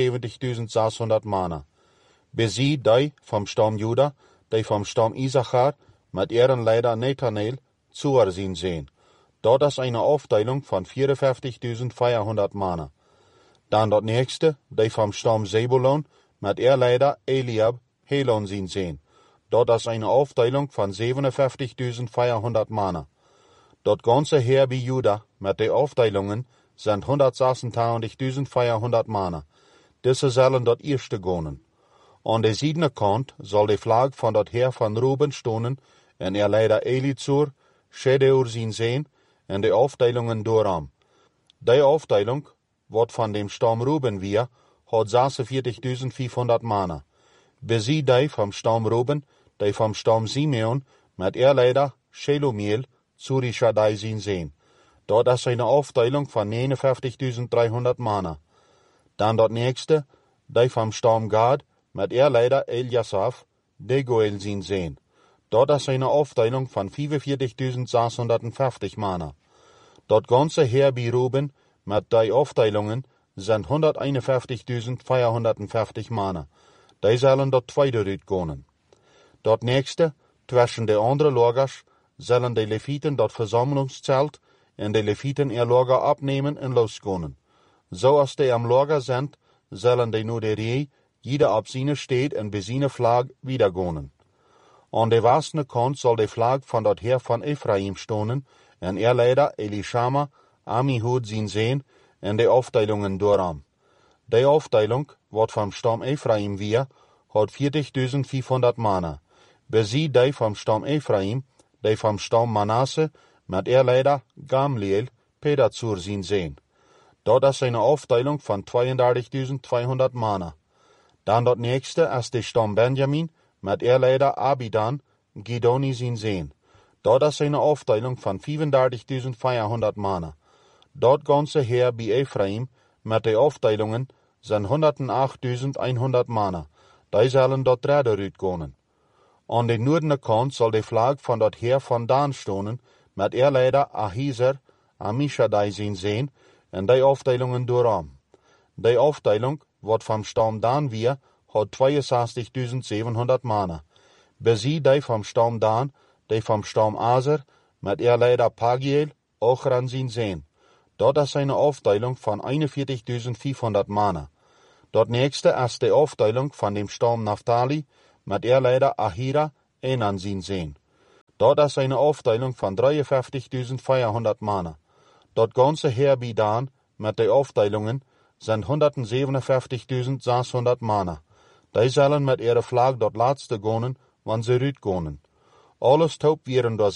74.600 Männer. Bis sie, die vom Stamm Juda, die vom Stamm Issachar, mit ihren Leiter Nathanael, zuersehen sehen. Dort ist eine Aufteilung von 54.400 Männer. Dann das nächste, die vom Stamm Zebulon, mit ihr Leiter Eliab, Helon sehen. Dort ist eine Aufteilung von 57.400 Männer. Dort ganze Heer bei Juda, mit den Aufteilungen, sind 126.400 Männer. Diese sollen dort erste gehen. An der siebten Kant soll die Flag von dort Heer von Ruben stonen, en ihr Leiter Elizur, Schedeur sehen, en die Aufteilungen durcham. Die Aufteilung, wat von dem Stamm Ruben wir, hat 46.500 Männer. Bis sie die vom Stamm Ruben, die vom Stamm Simeon, mit ihr Leiter Shelumiel, Zurishadai sehen. Dort ist eine Aufteilung von 59.300 Männer. Dann das nächste, die vom Stamm Gad, mit ihr Leiter Eliasaph, Degoel sehen. Dort ist eine Aufteilung von 45.650 Männer. Dort ganze Heer bei Ruben, mit die Aufteilungen, sind 151.450 Männer. Die sollen dort zweite Rüt gehen. Dort nächste, zwischen die anderen Lagers, sollen die Leviten dort Versammlungszelt en die Leviten ihr Lager abnehmen en losgehen. So als die am Lager sind, sollen die nur die Reh, jeder auf seine steht en bei seine Flag wiedergehen. An der westlichen Kant soll die Flag von dort Heer von Ephraim stonen, en ihr Leiter Elishama, Amihud sehen, en die Aufteilungen durcham. Die Aufteilung, wat vom Stamm Ephraim wir, hat 40.500 Männer. Bis sie die vom Stamm Ephraim, die vom Stamm Manasse, mit ihr Leiter Gamliel, Pedazur sehen. Dort ist eine Aufteilung von 32.200 Männer. Dann das nächste ist der Stamm Benjamin, mit ihr Leiter Abidan, Gidoni sehen. Dort ist eine Aufteilung von 35.400 Männer. Dort ganze Heer bei Ephraim, mit den Aufteilungen, sind 108.100 Männer. Die sollen dort dritte Rüt gehen. An den nördlichen Kant soll die Flag von dort Heer von Dan stonen, mit ihr Leiter Ahiezer, Amishadai sehen, en die Aufteilungen durcham. Die Aufteilung, wat vom Stamm Dan wir, hat 62.700 Männer. Bis sie die vom Stamm Dan, die vom Stamm Aser, mit ihr Leiter Pagiel, Ochran sehen. Dort ist eine Aufteilung von 41.500 Manner. Dort nächste ist die Aufteilung von dem Stamm Naphtali mit Leiter Ahira einen sehen. Dort ist eine Aufteilung von 53.400 Manner. Dort ganze Heer Bidan mit den Aufteilungen sind 157.600 Manner. Die sollen mit ihrer Flagge dort laatste gehen, wann sie rüt gehen. Alles taub wären dort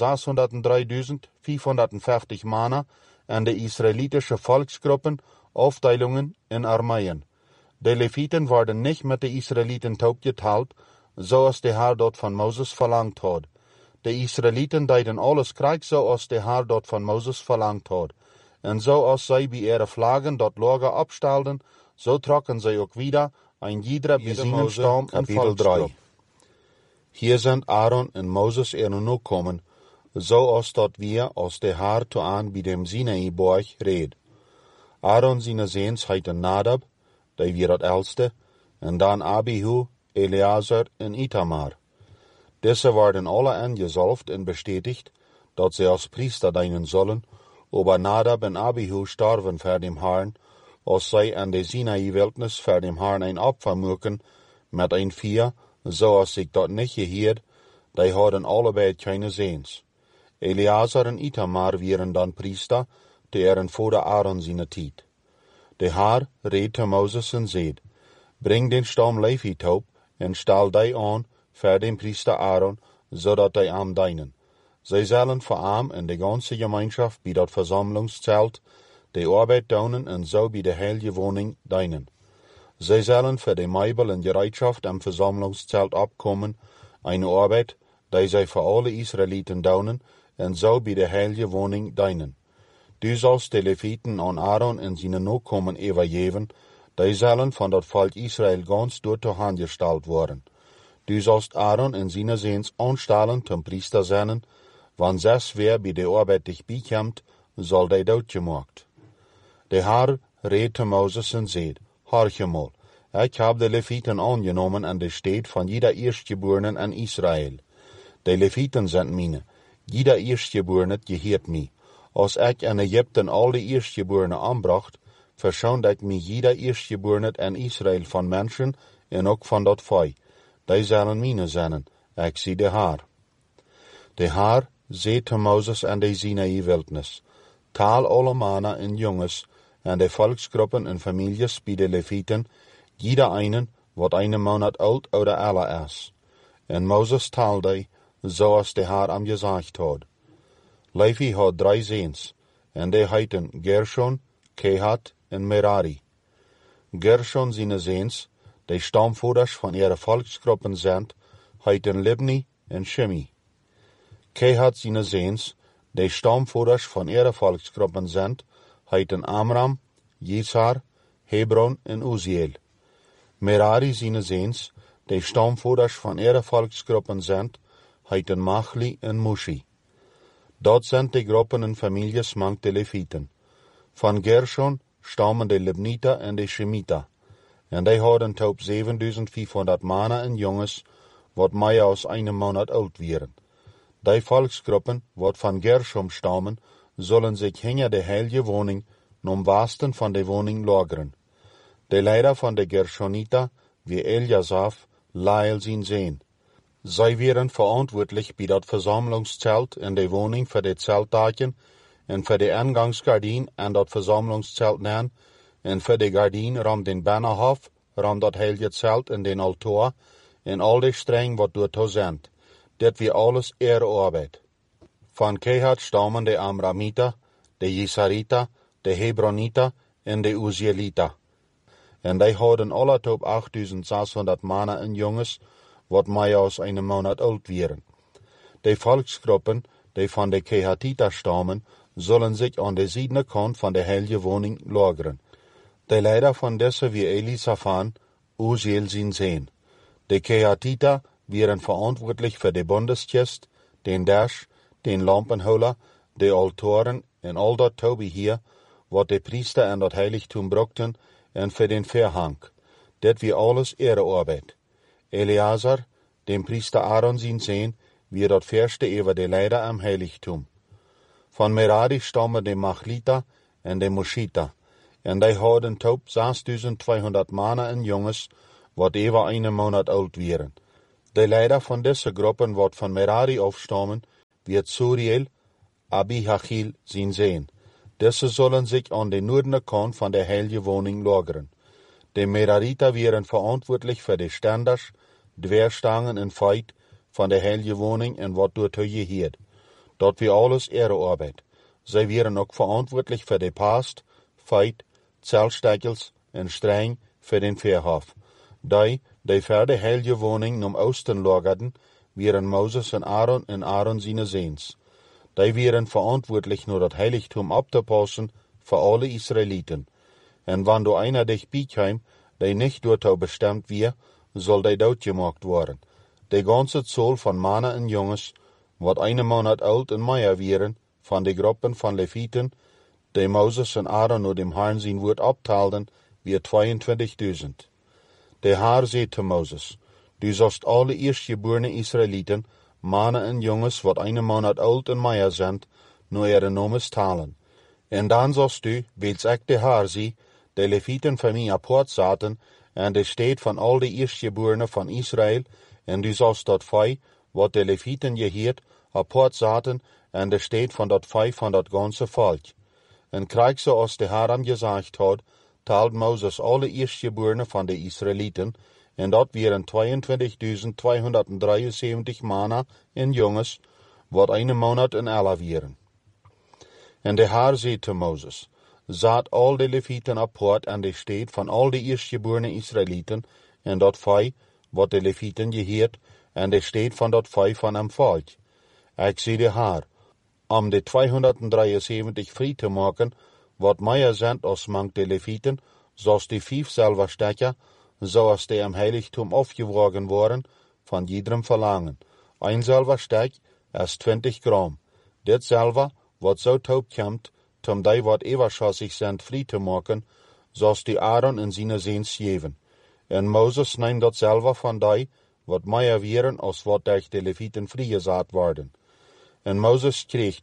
603.550 Manner an die israelitische Volksgruppen, Aufteilungen in Armeien. Die Leviten werden nicht mit den Israeliten taub geteilt, so als der Herr dort von Moses verlangt hat. Die Israeliten deuten alles Krieg, so als der Herr dort von Moses verlangt hat. Und so als sie bei ihren Flaggen dort Lager abstellten, so trocken sie auch wieder ein jeder bei seinem Stamm und Volksgruppe. Hier sind Aaron und Moses nun kommen, so als dort wir aus der Herr zu an bei dem Sinai-Berg red. Aaron seine Sehens heiten Nadab, der wir das Älteste, und dann Abihu, Eleazar und Itamar. Diese werden alle angesalbt und bestätigt, dass sie als Priester dienen sollen, aber Nadab und Abihu starben für dem Herrn, als sie an der Sinai-Wildnis für dem Herrn ein Opfer mögen, mit ein Vieh, so als sich dort nicht gehiert, die hatten allebei keine Sehens. Eleazar und Itamar wären dann Priester, die ehren vor der Aaron seine Tiet. Der Herr redte Moses und seht, bring den Stamm Levi taub und stell die an für den Priester Aaron, so dat die am dienen. Sie sollen vor ihm in die ganze Gemeinschaft bei dat Versammlungszelt die Arbeit tun und so bei der heilige Wohnung dienen. Sie sollen für die Meibel und Gereitschaft am Versammlungszelt abkommen, eine Arbeit, die sie für alle Israeliten tun und so bei der heilige Wohnung dienen. Du sollst die Leviten an Aaron und seine Nachkommen übergeben, die sollen von dat Volk Israel ganz durch die Hand gestellt worden. Du sollst Aaron und seine Sehens anstellen zum Priester sein, wann wer bei der Arbeit dich bekommt, soll die dort gemacht. Der Herr redte Moses und seht, horche mal, ich hab die Leviten angenommen an der Stadt von jeder Erstgeborenen an Israel. Die Leviten sind meine, jeder Erstgeborene gehört mir. Als ich in Ägypten all die Erstgeborenen anbracht, verschont ich mir jeder Erstgeborene in Israel von Menschen und auch von dat Volk. Die sollen meine sein, ich sie der Herr. Der Herr sagte Moses an die Sinai-Wildnis, tal alle Männer und Junges an die Volksgruppen und Families bei den Leviten, jeder einen, wat einen Monat alt oder älter ist. Und Moses tal die, so als der Herr am gesagt hat. Levi hat 3 Sehens, und die heiten Gershon, Kehat und Merari. Gershon seine Sehens, die Stammvorders von ihren Volksgruppen sind, heiten Libni und Shimi. Kehat seine Sehens, die Stammvorders von ihren Volksgruppen sind, heiten Amram, Jizhar, Hebron und Uziel. Merari seine Sehens, die Stammvorders von ihren Volksgruppen sind, heiten Machli und Mushi. Dort sind die Gruppen und Families mank die Leviten. Von Gershon stammen die Libniter und die Shemiter. Und die hadden taub 7.500 Männer und Junges, wat mehr als einem Monat alt wären. Die Volksgruppen, wat von Gershom stammen, sollen sich hinter der heilige Wohnung, nom Westen von der Wohnung lagern. Die Leiter von der Gershoniter, wie Eliasaf, Lael sin sehen. Sie wären verantwortlich bei dat Versammlungszelt in der Wohnung für die Zelttaken und für die Eingangsgardin an dat Versammlungszelt nehmen und für die Gardin ram den Bannerhof, ram dat heilige Zelt in den Altar und all die Stränge, wat dort sind. Dat wie alles ihre Arbeit. Von Kehat stammen die Amramiter, die Jisariter, die Hebroniter und die Uzieliter. Und die hadden alle top 8.600 Männer und Junges, wat mehr als einen Monat alt wären. Die Volksgruppen, die von den Kehatiter stammen, sollen sich an der Südkant von der heiligen Wohnung lagern. Die Leiter von dessen wie Elisaphan, Uziel sin sehen. Die Kehatiter wären verantwortlich für die Bundeskist, den Dash, den Lampenholer, die Altoren und all dat Tobi hier, wat die Priester an dat Heiligtum brauchten, und für den Verhang. Dat wie alles ihre Arbeit. Eleazar, dem Priester Aaron sin sehen, wie dat Verste über die Leiter am Heiligtum. Von Merari stammen die Machliter en de Moschita. En die hadden taub 6200 Männer en Junges, wat über einen Monat alt wären. De Leiter von diese Gruppen, wat von Merari aufstammen, wird Zuriel, Abihachil sein sehen. Diese sollen sich an den nördlichen Kant von der Heilige Wohnung lagern. Die Merariter wären verantwortlich für die Standards, Dweerstangen en Feit von der Heilige Wohnung en wat dort gehört. Dort wie alles ihre Arbeit. Sie wären auch verantwortlich für die Past, Feit, Zeltsteckels en Streng für den Verhof. Die für die Heilige Wohnung am Osten lagerten, wären Moses en Aaron seine Sehns. Die wären verantwortlich, nur das Heiligtum abzupassen für alle Israeliten. En wann du einer dich bietheim, die nicht dort bestimmt wir, soll die dort gemacht worden. Die ganze Zahl von Männer en Junges, wat einen Monat alt en mehr wären, von de Gruppen von Leviten, die Moses en Aaron nur dem Herrn sein Wort abteilten, wird 22.000. Der Herr sagt zu Moses, du sollst alle erstgeborene Israeliten, Männer en Junges, wat einen Monat alt en mehr sind, nur ihre Nomes talen. En dan sollst du, weils ich der Herr sie, de Leviten von mir apart zaten, en de steht von all de erstgeborene von Israel, en du sollst dort fei, wat de Leviten gehört, apart zaten, en de steht von dort fei von dort ganze Volk. En krijg so als de Herr gesagt hat, teilt Moses alle erstgeborene von de Israeliten, en dat wären 22.273 Männer en Junges, wat einen Monat en alle wären. En de Herr zei zu Moses, zat al de Leviten apart en de steed van al de eerstgeborene Israeliten, en dat vij, wat de Leviten gehört, en de steed van dat vij van hem volk. Ik zie de Herr, om de 273 vrij te maken, wat meer zijn als mank de Leviten, zoals die 5 selber stekken, zoals die im Heiligtum aufgewogen worden, von jedem verlangen. Ein selber Steck ist 20 Gramm. Dit selber, wat so taub kommt, zum die wat ewerschossig sind, frei zu machen, zoals die Aaron in seine Sehns geven. En Moses neemt dat selber von die, wat mehr wären, als wat durch die Leviten freigesagt worden. En Moses kreeg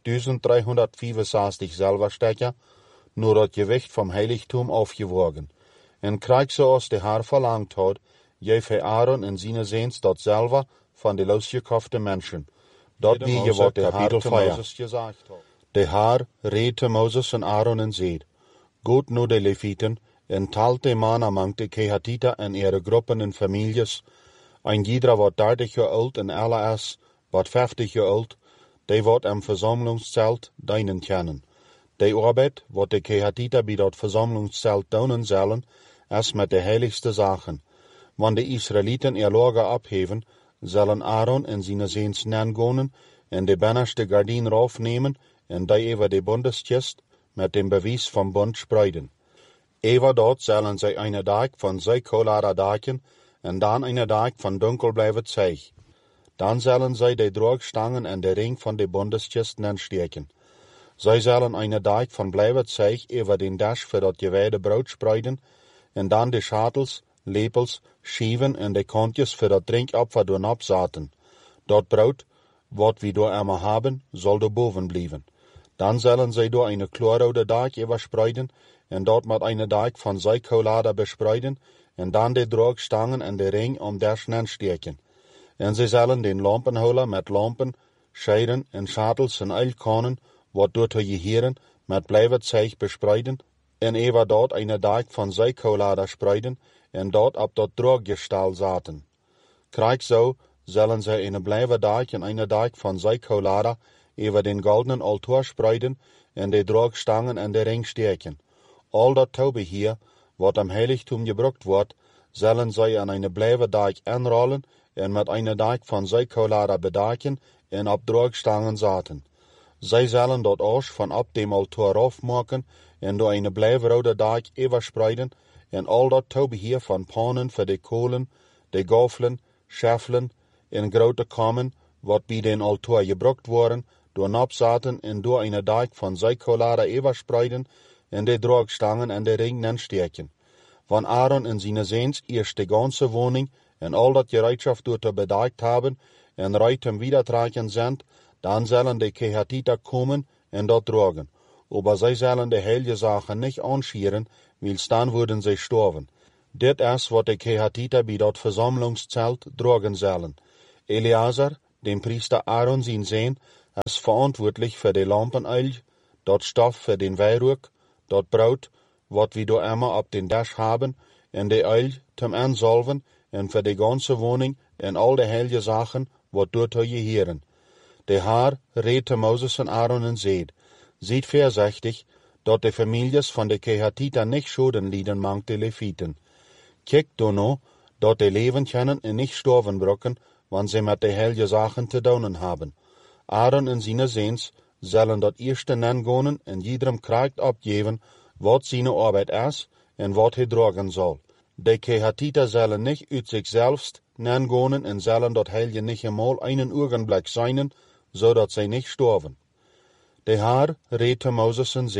1365 Silberstecker, nur dat Gewicht vom Heiligtum aufgewogen. En krijg zoals de Herr verlangt hat, geef hij Aaron en zijn Sehns dat selber von de losgekauften Menschen. Dat wie je wat de Herr zu Moses gesagt hat. De Herr reed te Moses en Aaron en zeid, Goed nu de Leviten, en talt de man among de Kehatita en ihre Gruppen en families, ein jeder wat 30 jaar oud en alle is, wat 50 jaar oud, die wat am Versammlungszelt dienen kennen. De Arbeit, wat de Kehatita bij dat Versammlungszelt doen zullen, is met de heiligste Sachen. Wann de Israeliten ihr Lager abheven, zullen Aaron en zijn Sehns nangonen en de bennerste Gardin raufnehmen en die über de Bundeskist met dem Beweis vom Bund spreiden. Über dort zullen zij eine Dag van Zeikolara daken en dan eine Dag van dunkel blijven zeig. Dan zullen zij de Drogstangen en de ring van de Bundeskist nansteken. Zij zullen eine Dag van blijven zeig über den Dasch für dat gewijde Brot spreiden en dan de Schatels, Lepels, Schieven en de Kontjes für dat Drinkopfer doen abzaten. Dat Brot, wat we door immer haben, soll do boven blijven. Dan zullen zij door eine chlorrode Dag überspreiden en dat met eine Dag van Zeikolara bespreiden en dan de Drogstangen en de ring om Dasch nansteken. En zij zullen den Lampenholer met lampen, scheiden en schatels en eilkanen, wat door te geheren, met blijven zeig bespreiden, en über dort eine Dag van Zeikolara spreiden, en dort ab dat Droggestal zaten. Krijg zo, zullen zij eine blijven Dag en eine Dag van Zeikolara über den goldenen Altar spreiden, en de Drogstangen en de ring steken. Al dat Taubeheer, wat am Heiligtum gebruikt wordt, zullen zij an eine blijven Dag anrollen, en met eine Dag van Zeikolara bedaken, en op Drogstangen zaten. Zij zullen dat Asch van op dem Altar afmaken, en door eine blijvrode Dag überspreiden, en al dat Taubeheer van pannen voor de kolen, de gafelen, scheffelen, en grote kammen, wat bij den Altar gebruikt worden, door opzaten en door eine Dag van Zeikolara überspreiden, en de Drogstangen en de ring nansteken. Wann Aaron en zijn Sehns eerst de ganze Wohnung en al dat Gereitschaft door te bedagt haben, en reitem wiedertragen sind, dan zullen de Kehatita komen en dat drogen. aber sie sollen die heilige Sachen nicht anschieren, weil dann würden sie sterben. Dit ist, wat de Kehatiter bij dat Versammlungszelt drogen sollen. Eleazar, dem Priester Aaron sein Sohn, ist verantwortlich für die Lampenöl, dat Stoff für den Weihrauch, dat Brot, wat wir da immer auf den Tisch haben, und die Öl zum Ansalven, und für die ganze Wohnung, und all die heilige Sachen, wat dort gehören. Der Herr redte Moses und Aaron und seht vorsichtig, dat die Families von de Kehatiter nicht Schulden lieden mangt die Leviten. Kijkt dan nou, dat die leven können en nicht sterven brocken, wann sie mit de heilige Sachen te doen haben. Aaron en seine Sehns sollen dat erste nengehen en jedem Kracht abgeben, wat seine Arbeit ist en wat hij dragen soll. De Kehatiter sollen nicht uit sich selbst nengehen en sollen dat heilige nicht einmal einen Augenblick sein, so dat sie nicht sterven. Der Herr redte Moses und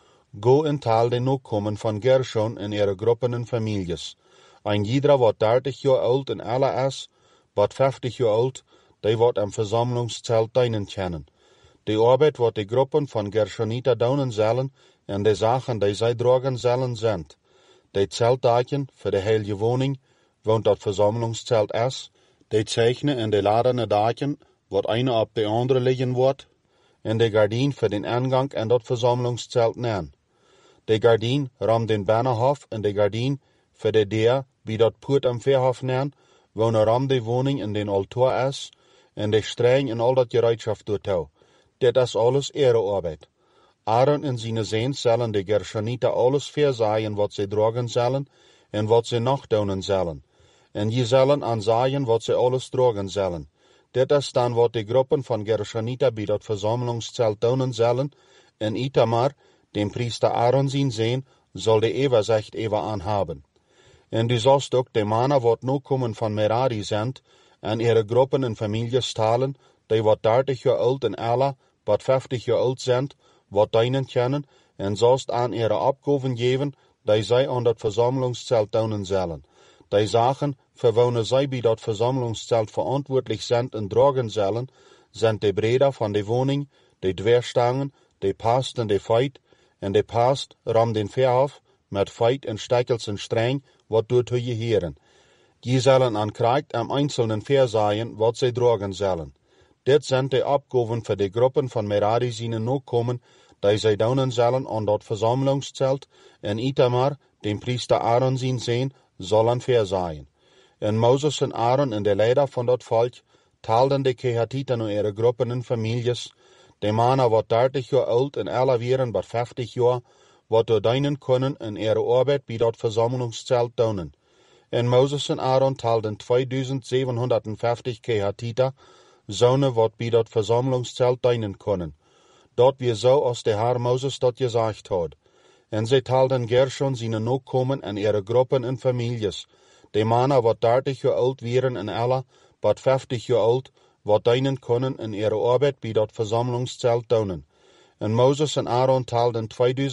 go en tal de Nachkommen von Gershon en ihre Gruppen en Families. Ein jeder, wat 30 Jahre alt en alle is, wat 50 Jahre alt, die wat am Versammlungszelt dienen kennen. Die Arbeit, wat die Gruppen von Gershoniter doen sollen, en die Sachen, die zij dragen sollen, sind. Die Zeltdaken für die heilige Wohnung, wo dat Versammlungszelt is, die Zeichnen en die ladene Daken, wat eine op de andere liggen wordt, en die Gardien für den Eingang en dat Versammlungszelt nennen. Die Gardien ram den Bannerhof en die Gardien für die Deur, wie dat Poort am Verhof nennen, wo ne ram die Wohnung in den Altar is, en die Streng en al dat Gereitschaft doortouw. Dit is alles ihre Arbeit. Aaron en seine Sehns sollen die Gershoniter alles versaaien wat sie dragen sollen, en wat sie noch doen sollen. En je sollen ansaaien wat sie alles dragen sollen. Dit is dan wat die Gruppen von Gershoniter bij dat Versammlungszelt doen sollen, en Itamar, dem Priester Aaron sein Sohn, soll die Ebersicht ever anhaben. En du sollst ook de Männer, wat Nachkommen von Merari sind, en ihre Gruppen en Families talen, die wat 30 Jahre alt en alle, wat 50 Jahre alt sind, wat dienen kennen, en sollst an ihre Abgaben geben, die zij an dat Versammlungszelt doen sollen. Die Sachen, für welche zij bij dat Versammlungszelt verantwortlich sind en dragen sollen, sind die Breder von der Wohnung, die Dwerstangen, die Past en die Feit, en die Past ram den Verhof, met Feit en Steckels en Streng, wat dort gehören. Die sollen an Kracht am einzelnen versaaien, wat sie dragen sollen. Dit sind die Abgaben für die Gruppen von Merari seine Nachkommen, die sie doen sollen an dat Versammlungszelt, en Itamar, dem Priester Aaron sein Sohn, sollen versaaien. En Moses en Aaron en de Leiter von dat Volk taalden de Kehatiter nur ihre Gruppen en Families, de Männer wat 30 Jahre alt en alle wären wat 50 Jahre, wat door dienen kunnen en ihre Arbeit bij dat Versammlungszelt doen. En Moses en Aaron taalden 2750 Kehatiter, zonen wat bij dat Versammlungszelt dienen kunnen. Dat weer zo als de Herr Moses dat gezegd had. En zij taalden Gershon zijn Nachkommen en ihre Gruppen en Families, de Männer wat 30 Jahre alt wären en alle, wat 50 Jahre alt, wat dienen kunnen en ihre Arbeit bij dat Versammlungszelt doen. En Moses en Aaron taalden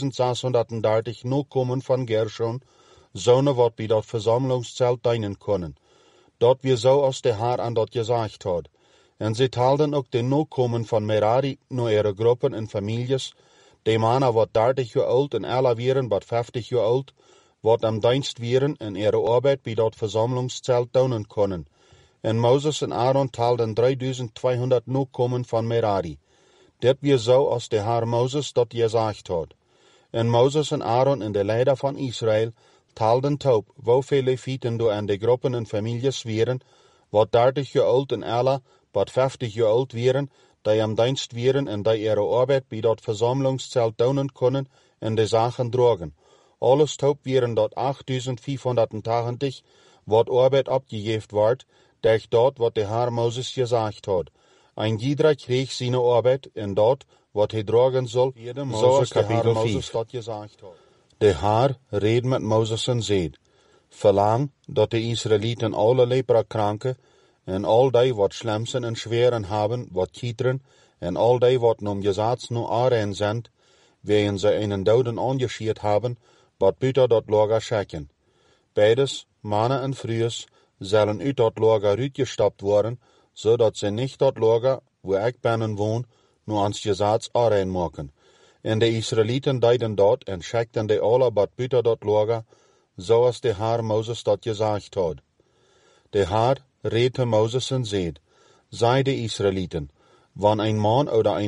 2630 Nachkommen van Gershon, zonen wat bij dat Versammlungszelt dienen kunnen. Dat weer zo als de Herr an dat gezegd had. En zij taalden ook de Nachkommen van Merari naar ihre Gruppen en Families, de Männer wat 30 Jahre alt en alle wären wat 50 Jahre alt, wat am Dienst wären en ihre Arbeit bij dat Versammlungszelt doen kunnen. En Moses en Aaron taalden 3200 Nachkommen van Merari. Dit weer zo als de Herr Moses dat gezegd had. En Moses en Aaron en de Leiter van Israël taalden taub, hoeveel Leviten door aan de Gruppen en Families wären, wat 30 Jahre alt en alle, wat 50 Jahre alt wären, die am Dienst wären en die ihre Arbeit bij dat Versammlungszelt doen kunnen en de Sachen dragen. Alles taub wären dat 8580, wat Arbeit abgegeben wordt, durch dat wat de Herr Moses gezegd had. Ein jeder kreeg seine Arbeit en dat wat hij dragen soll, zoals de Herr Moses dat gezegd had. De Herr reed met Moses en zei, verlang dat de Israëlieten alle leprakranken en al die wat schlemsen en schweren hebben, wat kieteren, en al die wat nom Gesetz nu aanrein zijn, wegen ze einen doden angeschiert haben, wat buiten dat lager schicken. Beides, mannen en vrouwen, zullen uit dat lager uitgestapt worden, zodat ze niet dat lager, wo ik binnen woon, nu ans Gesetz aanrein maken. En de Israëlieten deiden dat en schekten de alle bat buiten dat lager, zoals de Heer Moses dat gezegd had. De Heer redte Moses en zeid, zei de Israëlieten, wanneer een man oder